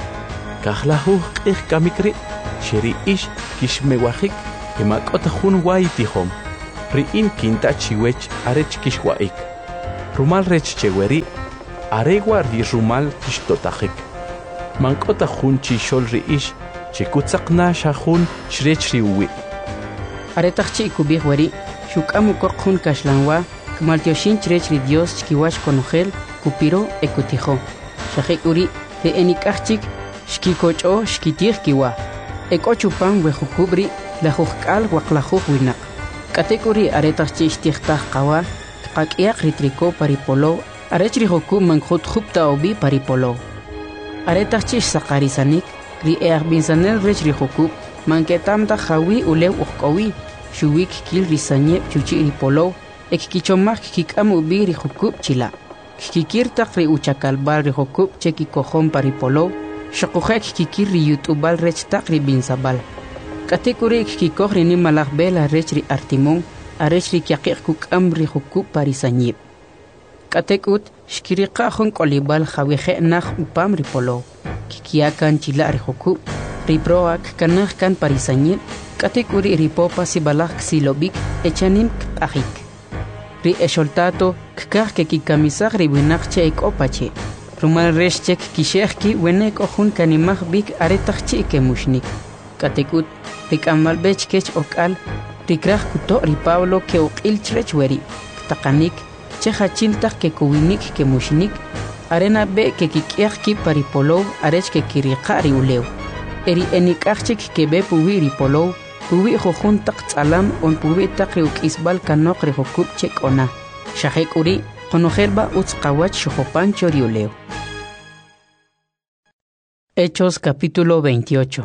Speaker 1: Kahlahu q'ij kamikri sheri ish kishmewajik kemak'ota jun way tijom. Ri'in kinta chiwech arech kishwaik. Rumal rech cheweri aregwa ri rumal kishtotajik. Mank'ota jun chixol ri ish chikutzaqna shajun shrech riuwi.
Speaker 2: Aretachchi ikubij weri shuk'amu koq jun kaxlanwa kmaltioshin chrech ri Dios chkiwach konogel kupiro ekutijo. Shajik uri ri enikajchik shkikoch'o shkitij kiwa. Ek'o chupan wejukubri lajujk'al waqlajuj winaq. K'atek'uri aretachchi ixtijtaj qawa qak'iyaq ri triko paripolow arech ri jukub manjut jubta obi paripolow. Aretachchi ixsaqarisanik ri eajbinsanel rech ri jukub manketamta jawi ulew ujk'owi xuwik kil ri sañeb chuchi ri polow ekkichomaj kik'am ubi ri jukub chila. Kikirtaq ri uchakalbal ri jukub che kikojon paripolow xaqujek kikir ri yut'ubal rech taq ri binsabal. K'atek'uri kikoj ri nimalaj bela rech ri artimon arech ri kyaqiq kuk'am ri jukub parisañib. K'atek'ut xkiriqa jun k'olibal jawije'naj naj upam ri polow kikiakan chila ri jukub ri proak kanaj kan parisañib. K'atek'uri ri popa sibalaj ksilobik echanim k'ajik. Ri exoltato kkaj ke kikamisaj ri winaq che ek'opache. Rumal rex chek kixejki wenek o jun kanimaj bik aretachchi kemushnik. K'atek'ut ri k'amalbech kech ok'al rikraj kuto ri Pablo ke uq'il chrech weri ktaqanik che jachiltaj ke kuwinik kemushnik arena be ke kik'yaj ki paripolow arech ke kiriqa ri ulew. Eri enik'ajchik ke be puwi ri polow puwi jujun taq tz'alam on puwi taq ri uk'isbal kanoq ri jukub che k'ona. Xajek uri qonojelba utz qawach xujopancho ri ulew. Hechos capítulo 28.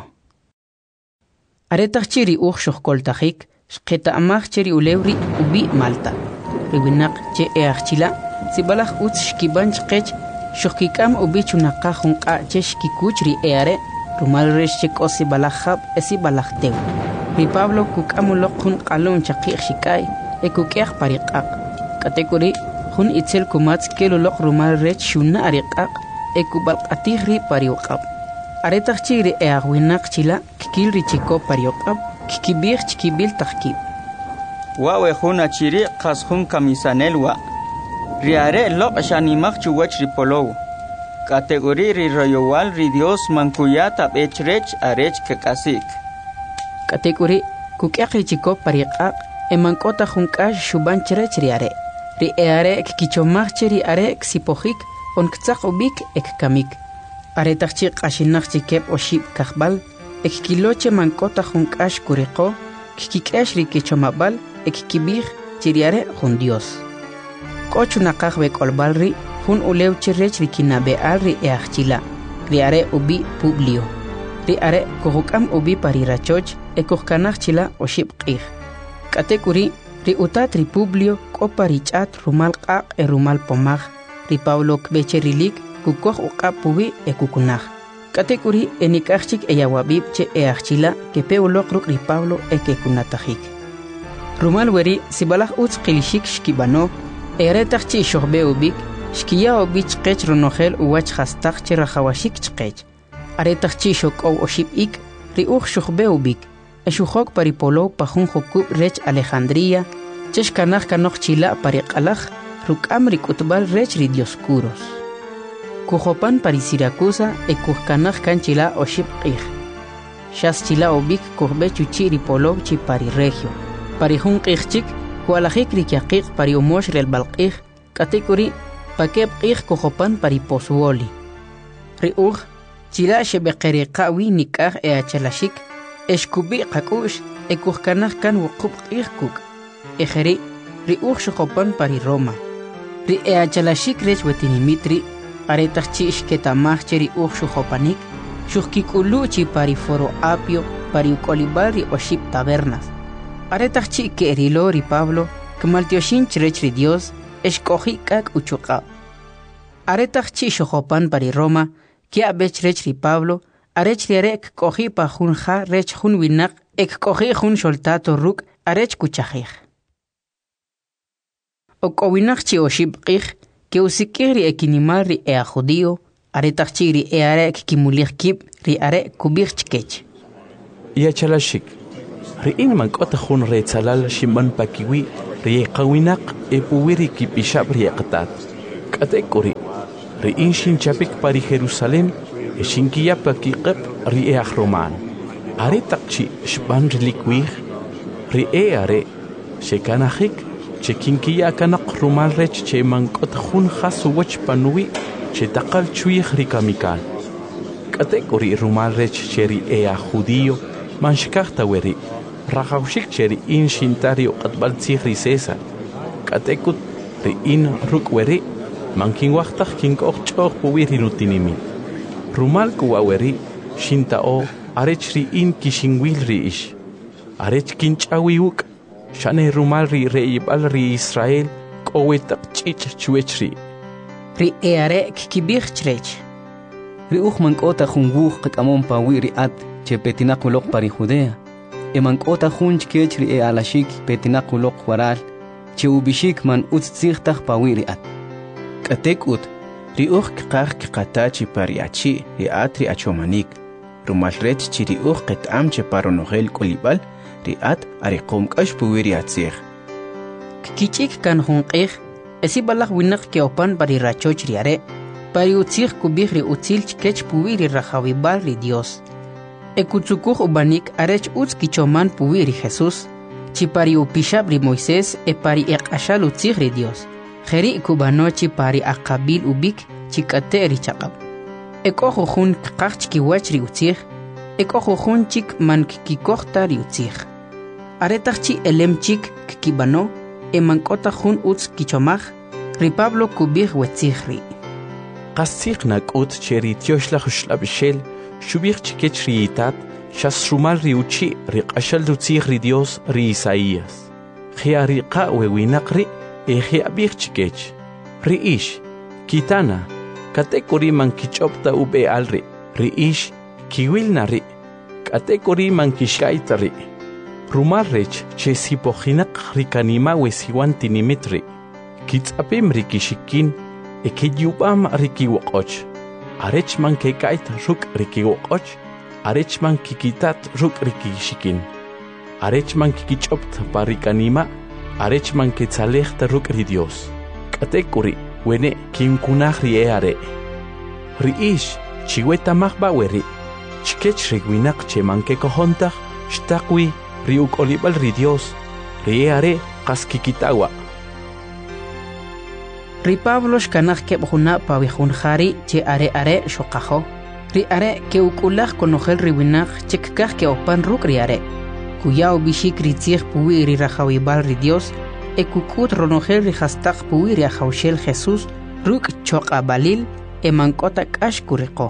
Speaker 2: Aretachchi ri uj xojkoltajik xqeta'maj che ri ulew ri ubi Malta. Ri winaq che eajchila sibalaj utz xkiban chqech xojkik'am ubi chunaqaj junq'a che xkikuch ri eare rumal rex che k'o sibalaj jab sibalaj tew. Ri Pablo kuk'amuloq jun q'alun chaqi'j xik'ay kuk'yaj pariq'aq. K'atek'uri jun itzel kumatz keluloq rumal rech xuna' ri q'aq kubalq'atij ri pariwq'ab. Aretachchi ri eajwinaq chila kikil ri chiko pariwq'ab kikibij chkibil tajkib.
Speaker 4: Wawe jun achiri qas jun kamisanel wa. Riare loq shanimaj chuwach ri polow. Kategori ri royowal ri Dios mankuyata bechrech arech kekasik.
Speaker 2: Kategori kuk'yaq ri chiko pariq'aq mank'ota junk'ax xuban chrech ri are. Ri eare kikichomaj che ri are ksipojik on ktzaq ubik kamik. Aretachchi q'axinaq chikeb oxib kajbal kikiloche mank'ota junk'ax kuriqo kikik'ex ri kichomabal kikibij chi ri are jun Dios. K'o chunaqaj bek'olbal ri jun ulew chirech ri kinabe'al ri eajchila ri are ubi Publio. Ri are kujuk'am ubi parirachoch kujkanaj chila oxib q'ij. K'atek'uri ri utat ri Publio k'o parich'at rumal q'aq rumal pomaj ri Pablo kbeche rilik kukoj uq'ab puwi kukunaj. K'atek'uri enik'ajchik eyawabib che eajchila kepe uloq ruk' ri Pablo kekunatajik. Rumal weri sibalaj utz qilixik xkibano aretachchi xojbe ubik xkiya ubi chqech ronojel uwach jastaj che rajawashik chqech. Aretachchi xok'ow oxib ik ri uj xojbe ubik exujok paripolow pajun jokub rech Alejandría che xkanaj kanoj chila pariq'alaj ruk'am ri k'utbal rech ri Dioscuros. Kujopan pari Siracusa kujkanaj kan chila oxib q'ij. Xas chila ubik kujbe chuchi ri polow chi pari Regio. Pari jun q'ij chik kualajik ri kyaqiq pari umox rel balq'ij k'atek'uri pakeb q'ij kujopan pari Pozuoli. Ri uj chila xebeqeriqa wi nik'aj achalashik exkubi qak'ux kujkanaj kan wuqub q'ij kuk'. Ejeri ri uj xojopan pari Roma. Ri achalashik rech wetinimitri aretachchi xketamaj che ri uj xojopanik xujkik'ulu chi pari Foro Apio pari uk'olibal ri oxib tabernas. Aretachchi ke'rilo ri Pablo kmaltioshin chrech ri Dios exk'oji k'ak' uchuq'ab. Aretachchi xojopan pari Roma kia'bech rech ri Pablo arech ri are kk'oji pa jun ja rech jun winaq ekk'oji jun xoltato ruk' arech kuchajij. Ok'owinaq chi oxib q'ij que usikih ri ekinimal ri ea judío, are tachchi ri eare kikimulih kib ri are kubir chkech.
Speaker 1: Ya chalashik, ri in man kota khun re tsalal shimban pakiwi ri qawinak e puwiri kipishab ri qatat. Katekuri, ri in shin chapik pari Jerusalem e shinkiya pakiqib ri e roman. Are takchi shban ri likwih ri e are shekanahik chekinkiya kanak rumal rech che man kota khun khasu wach panui che taqal chuih ri kamikal. Katekuri rumal rech cheri e a judío man shkachta weri rajawshik cheri in shintario qatbal tzigri César. Katekut ri in ruk weri man kin waqtaq kin qoqchoq puwiri nutinimi. Rumal kuwa weri shintao arech ri in kishinwil ri ish. Arech kin chawiuk shane rumal ri reibal ri Israel qowetaq chich chuechri.
Speaker 2: Ri eare kikibih chrech.
Speaker 3: Ri man kota khunguh qamon pawi ri at che petinakulok pari Judea. E man kota khunch kech ri e alashik petinakulok waral che ubishik man utzigtaq pawi ri at.
Speaker 5: Katekut ri qaq qatachi pariachi ri at ri achomanik. Rumal rech chi ri qetam che paronogel kolibal ri at ari qomqash puwi ri atzig.
Speaker 2: Kichik kan hunqih esi balaq winaq ke opan pari rachoch ri are. Pari utzig kubih ri utzil chkech puwi ri rajawibal ri Dios. Ekutsukuj ubanik arech utz kichoman puwi ri Jesús. Chi pari upishab ri Moisés e pari eqashal utzig ri Dios. Jeri kubano chi pari aqabil ubik chi kate ri chaqab. Ekojujun qaqch kiwach ri utzig. Ekojujun chik man kikohta ri utzig. Aretach chi elem chik kibano e mankota jun utz kichomaj. Ri Pablo kubih wetzig ri.
Speaker 1: Qasig nakut cheri tioshlach shlabshel shubich chikech ri itat shas rumal ri uchi ri qashal utzig ri Dios ri Isaías. Khiari qa wewinaqri e khiabich chikech. Ri ish kitana katekuri man kichopta ube alri. Ri ish kiwilna ri katekuri man kishkaita ri. Rumal rech che sipojinak ri kanima wesiwan tinimitri. Kitzapim ri kishikin e que yubam rikiwoqoch. Arechman que kait ruk rikiwoqoch. Arechman kikitat ruk rikishikin. Arechman kikichopt parikanima. Arechman que tzalechta ruk ri Dios. Katekuri wene kinkunach ri eare. Ri ish chiweta mahbaweri. Chikech rigwinak cheman que kohontach. Shtakwi riuk olibal ri Dios. Ri eare kaskikitawa.
Speaker 2: Ri Pablo shkanaj kebjuna pawihun jari che are shoqajo. Ri are ke ukulaj konojel ri winaj chekkaj ke opan ruk ri are. Kuyao bishik ri tzig puwi ri rajawibal ri Dios. E kukut ronojel ri hastaq puwi ri ajawshel Jesús ruk choqa balil e mankota kash kuriko.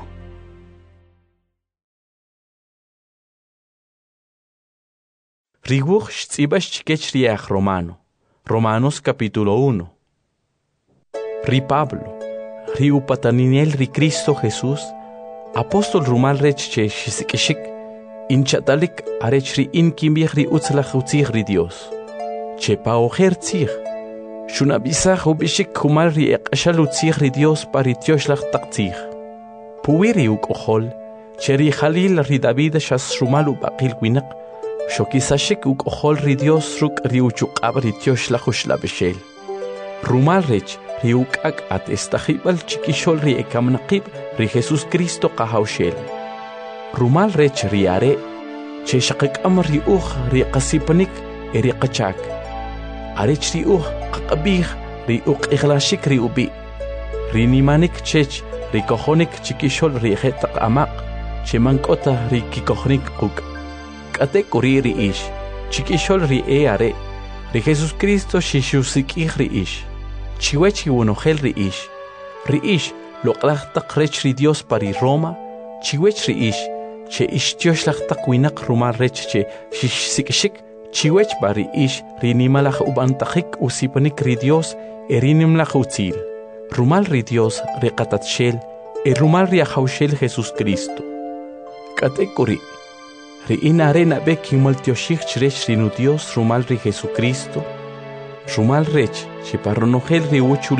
Speaker 1: Riguj shtsibash chikech ri Romano. Romanos capítulo 1. Ri Pablo, ri upataninel ri Cristo Jesús, apóstol rumal rech che shisikishik, inchatalik arech ri inkimbih ri utzlach utzig ri Dios. Che paojer tzig, shunabisach ubishik kumal ri eqashal utzig ri Dios pari tioshlach taktzig. Puwiri ukohol, che ri Jalil ri David shas rumal ubaqil winak, shokisashik ukohol ri Dios ruk ri uchuqab ri tioshlach ushlabeshel. Rumal rech riukak at estajibal chikishol ri ekamnaqib ri Jesus Cristo qahawshel. Rumal rech riare che shaqikam ri ri qasipanik eri qachak. Arech ri qaqabih ri iglashik ri ubi. Ri nimanik chech ri kohonik chikishol ri hetaq amaq che mankota ri kikohnik quk. Katek uri ri ish chikishol ri eare ri Jesus Cristo shishusik ri ish. Chiwechi unogel ri ish loqlach taqrech ri Dios pari Roma, chiwech ri ish, che ish tioshlach taqwinak rumal rech che shishikishik, chiwech pari ish ri nimalach ubantachik usipanik ri Dios erinimlach utzil. Rumal ri Dios ri qatatshel, rumal ri ajawshel Jesus Cristo. Katekuri, ri inarena bekimal tioshik chrech ri nu Dios rumal ri Jesucristo, rumal rech che parronogel ri uchuleu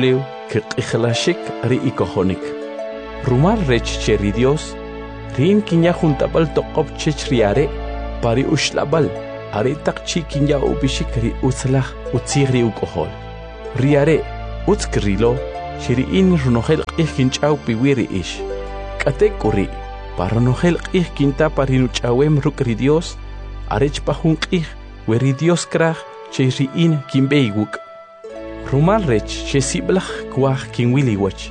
Speaker 1: kikhlashik ri ikohonik. Rumal rech cheri Dios, rin kinya juntabal toqop chechriare, pari ushlabal, are takchi kinya ubishik ri utslah utsiri ukohol. Riare, utskrilo, chiriin runohel kinchau piwiri ish. Katekuri, paronohel kinta parinuchawem rukri Dios, arech pahunk weri Dios krach, chiriin kimbeiguk. Rumal rech chesiblach kwach kinwiliwach.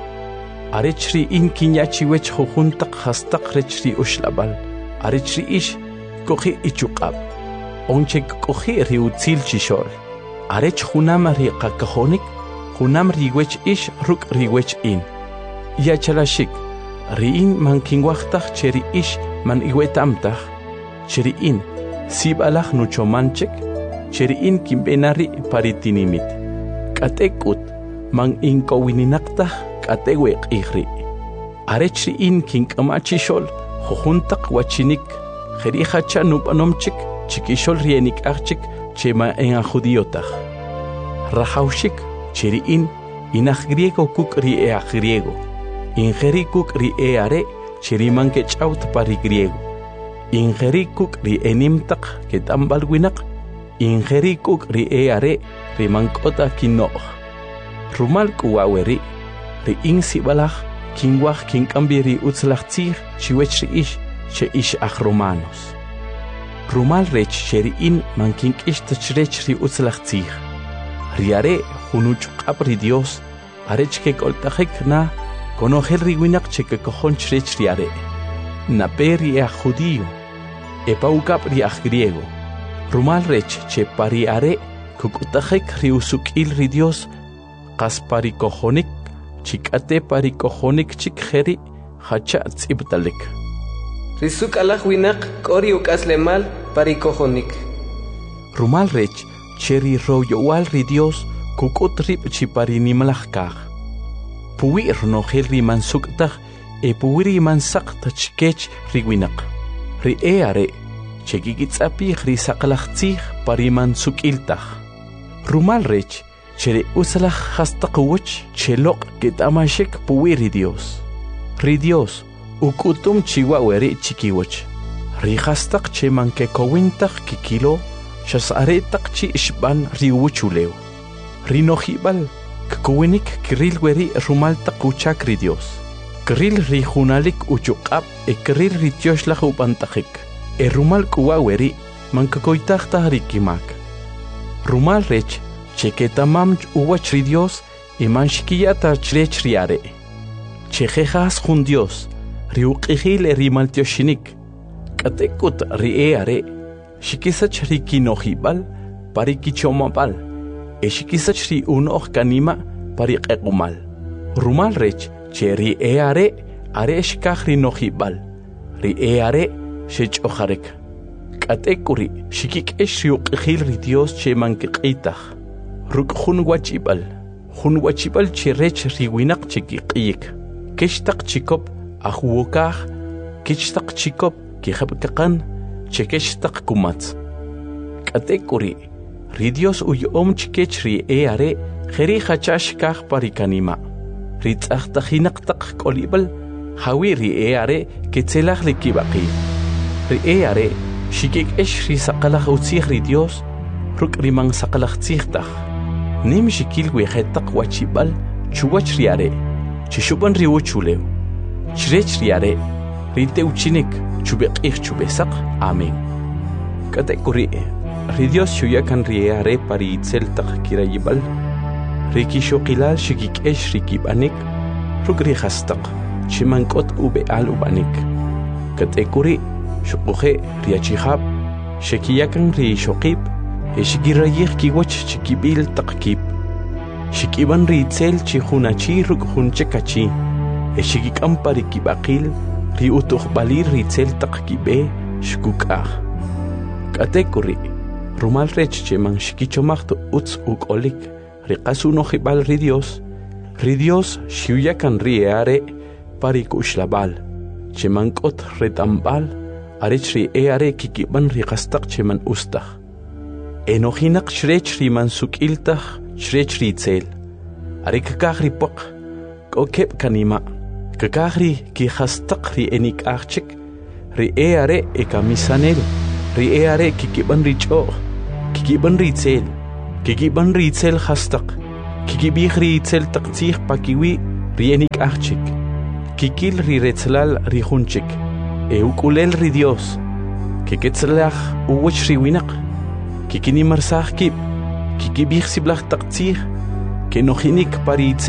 Speaker 1: Arechri in kinyachi wech hojuntak hastak rechri ushlabal. Arechri ish kohi ichukab. Onchek kohi riutzil chishol. Arech hunam riqakahonik, hunam riwech ish ruk riwech in. Yachalashik, riin man kinwachtach cheri ish man iwetamtach. Cheri in, sibalach nuchomanchek, cheri in kimbenari paritinimit. Katekut, man inkowininaktach, Kateweq ihri. Arechri in king amachishol, hojuntak wachinik, jerihacha nupanomchik, chikishol rienik archik, chema en ajudiotach. Rahaushik, cheri in, inach griego kuk rie griego. Ingeri kuk rie are, cheri mankech out pari griego. Ingeri kuk rie enimtak, ketambal winak, ingeri kuk rie are, rimankota kinoch. Rumal kuaweri. Ri in sibalach, kingwach kingambiri utzlach tzir, chiwech ish, che ish ach romanos. Rumal rech cheri in man king ish tachrech ri utzlach tzir. Riare, hunuch qabri Dios, arech ke koltachek na, konohel riwinak che ke kohon chrech riare. Na peri ach judío, epaukap ri ach griego. Rumal rech che pariare, kukutachek ri usukil ri Dios, kaspari kohonik, Chikate parikohonik chikheri hacha tzibtalik.
Speaker 12: Risuk alach winak kori ukaslemal parikohonik.
Speaker 1: Rumal rech cheri royowal ri Dios kukut rip chiparinimlachkach. Puwi rnohel ri mansuktach e puwiri mansak tachkech ri winak. Ri eare chekikitzapi ri saklachtzich parimansukiltach. Rumal rech Chere usalach hastaqwach chelok ketamashek puwiri Dios. Ri Dios ukutum chiwaweri chikiwach. Ri hastaq che manke kowintach kikilo shasaretak chi ishban ri wuchuleo. Ri nohibal kkowinik kril weri rumaltaq uchak ri Dios. Kril ri hunalik uchukab e kril ri tioshlach upantajik. E rumal kuwaweri mankakoitachta rikimak. Rumal rech Cheketamam uwach ri Dios y manshkiyata chrech riare. Chejejas jun Dios, riuqihil rimaltioshinik. Katekut rieare, shikisach rikinojibal, parikichomabal, e shikisach ri unoch kanima, pariqumal. Rumal rech, che rieare, areshkach rinojibal, rieare, shech ojarek. Katekuri, shikik esh riuqihil ri Dios che mankiqitach. Ruk hunwachibal chirech riwinak chikiqiyik. Kishtaq chikop ahuokaj, kishtaq chikop kihabkakan, chekishtaq kumatz. Katekuri, ri Dios uyom chikech ri eare, jeri hachashkaj parikanima. Ri tzahtajinaqtaq kolibal, hawi ri eare, ketzelaj likibaqi. Ri eare, shikik esh ri saqalaj utzij ri Dios, ruk rimang saqalaj tzijtaj. Nim shikil wejetaq wachibal chuwach riare, chishuban riuchuleu. Chrech riare, rite uchinik, chubeqih chubesaq, amen. Katekuri, ri Dios shuyakan riare pari itzeltaq kirayibal, rikishokilal shikikesh rikibanik, rukri hastaq, chimankot ubeal ubanik. Katekuri, shukuhe riachihab, shekiyakan ri shokib, Eshigirayih kiwach chikibil taqkib. Shikiban ritzel chihunachi ruk hunchekachi. Eshigikam parikibaqil ri utuqbalir ritzel taqkibe shkukah. Katekuri, rumal rech che man shikichomaqtu utz ukolik, riqasunohibal ri Dios shiuyakan rieare parikushlabal, che mankot retambal, arech rieare kikiban riqastaq che man ustaq. Enohinak shrech riman sukiltach shrech ritzel. Ari kakahri pok. Kokep kanima. Kakahri ki hastak ri enik archik. Ri are kamisanel. Ri are kikiban ri cho. Kikiban ri tsel. Kikiban ri tsel hastak. Kikibih ri tsel taktsih pakiwi ri enik archik. Kikil ri retzlal ri hunchik. Ukulel ri Dios. Kiketzlach uwach ri winak. Kikini marsah kip. Kikibih siblach taktsih. Kenojinik paritse.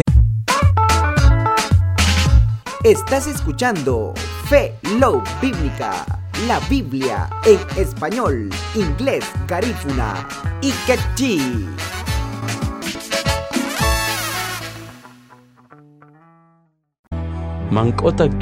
Speaker 13: Estás escuchando Fe Love Bíblica, la Biblia en español, inglés, garífuna y quechí.
Speaker 1: Mankota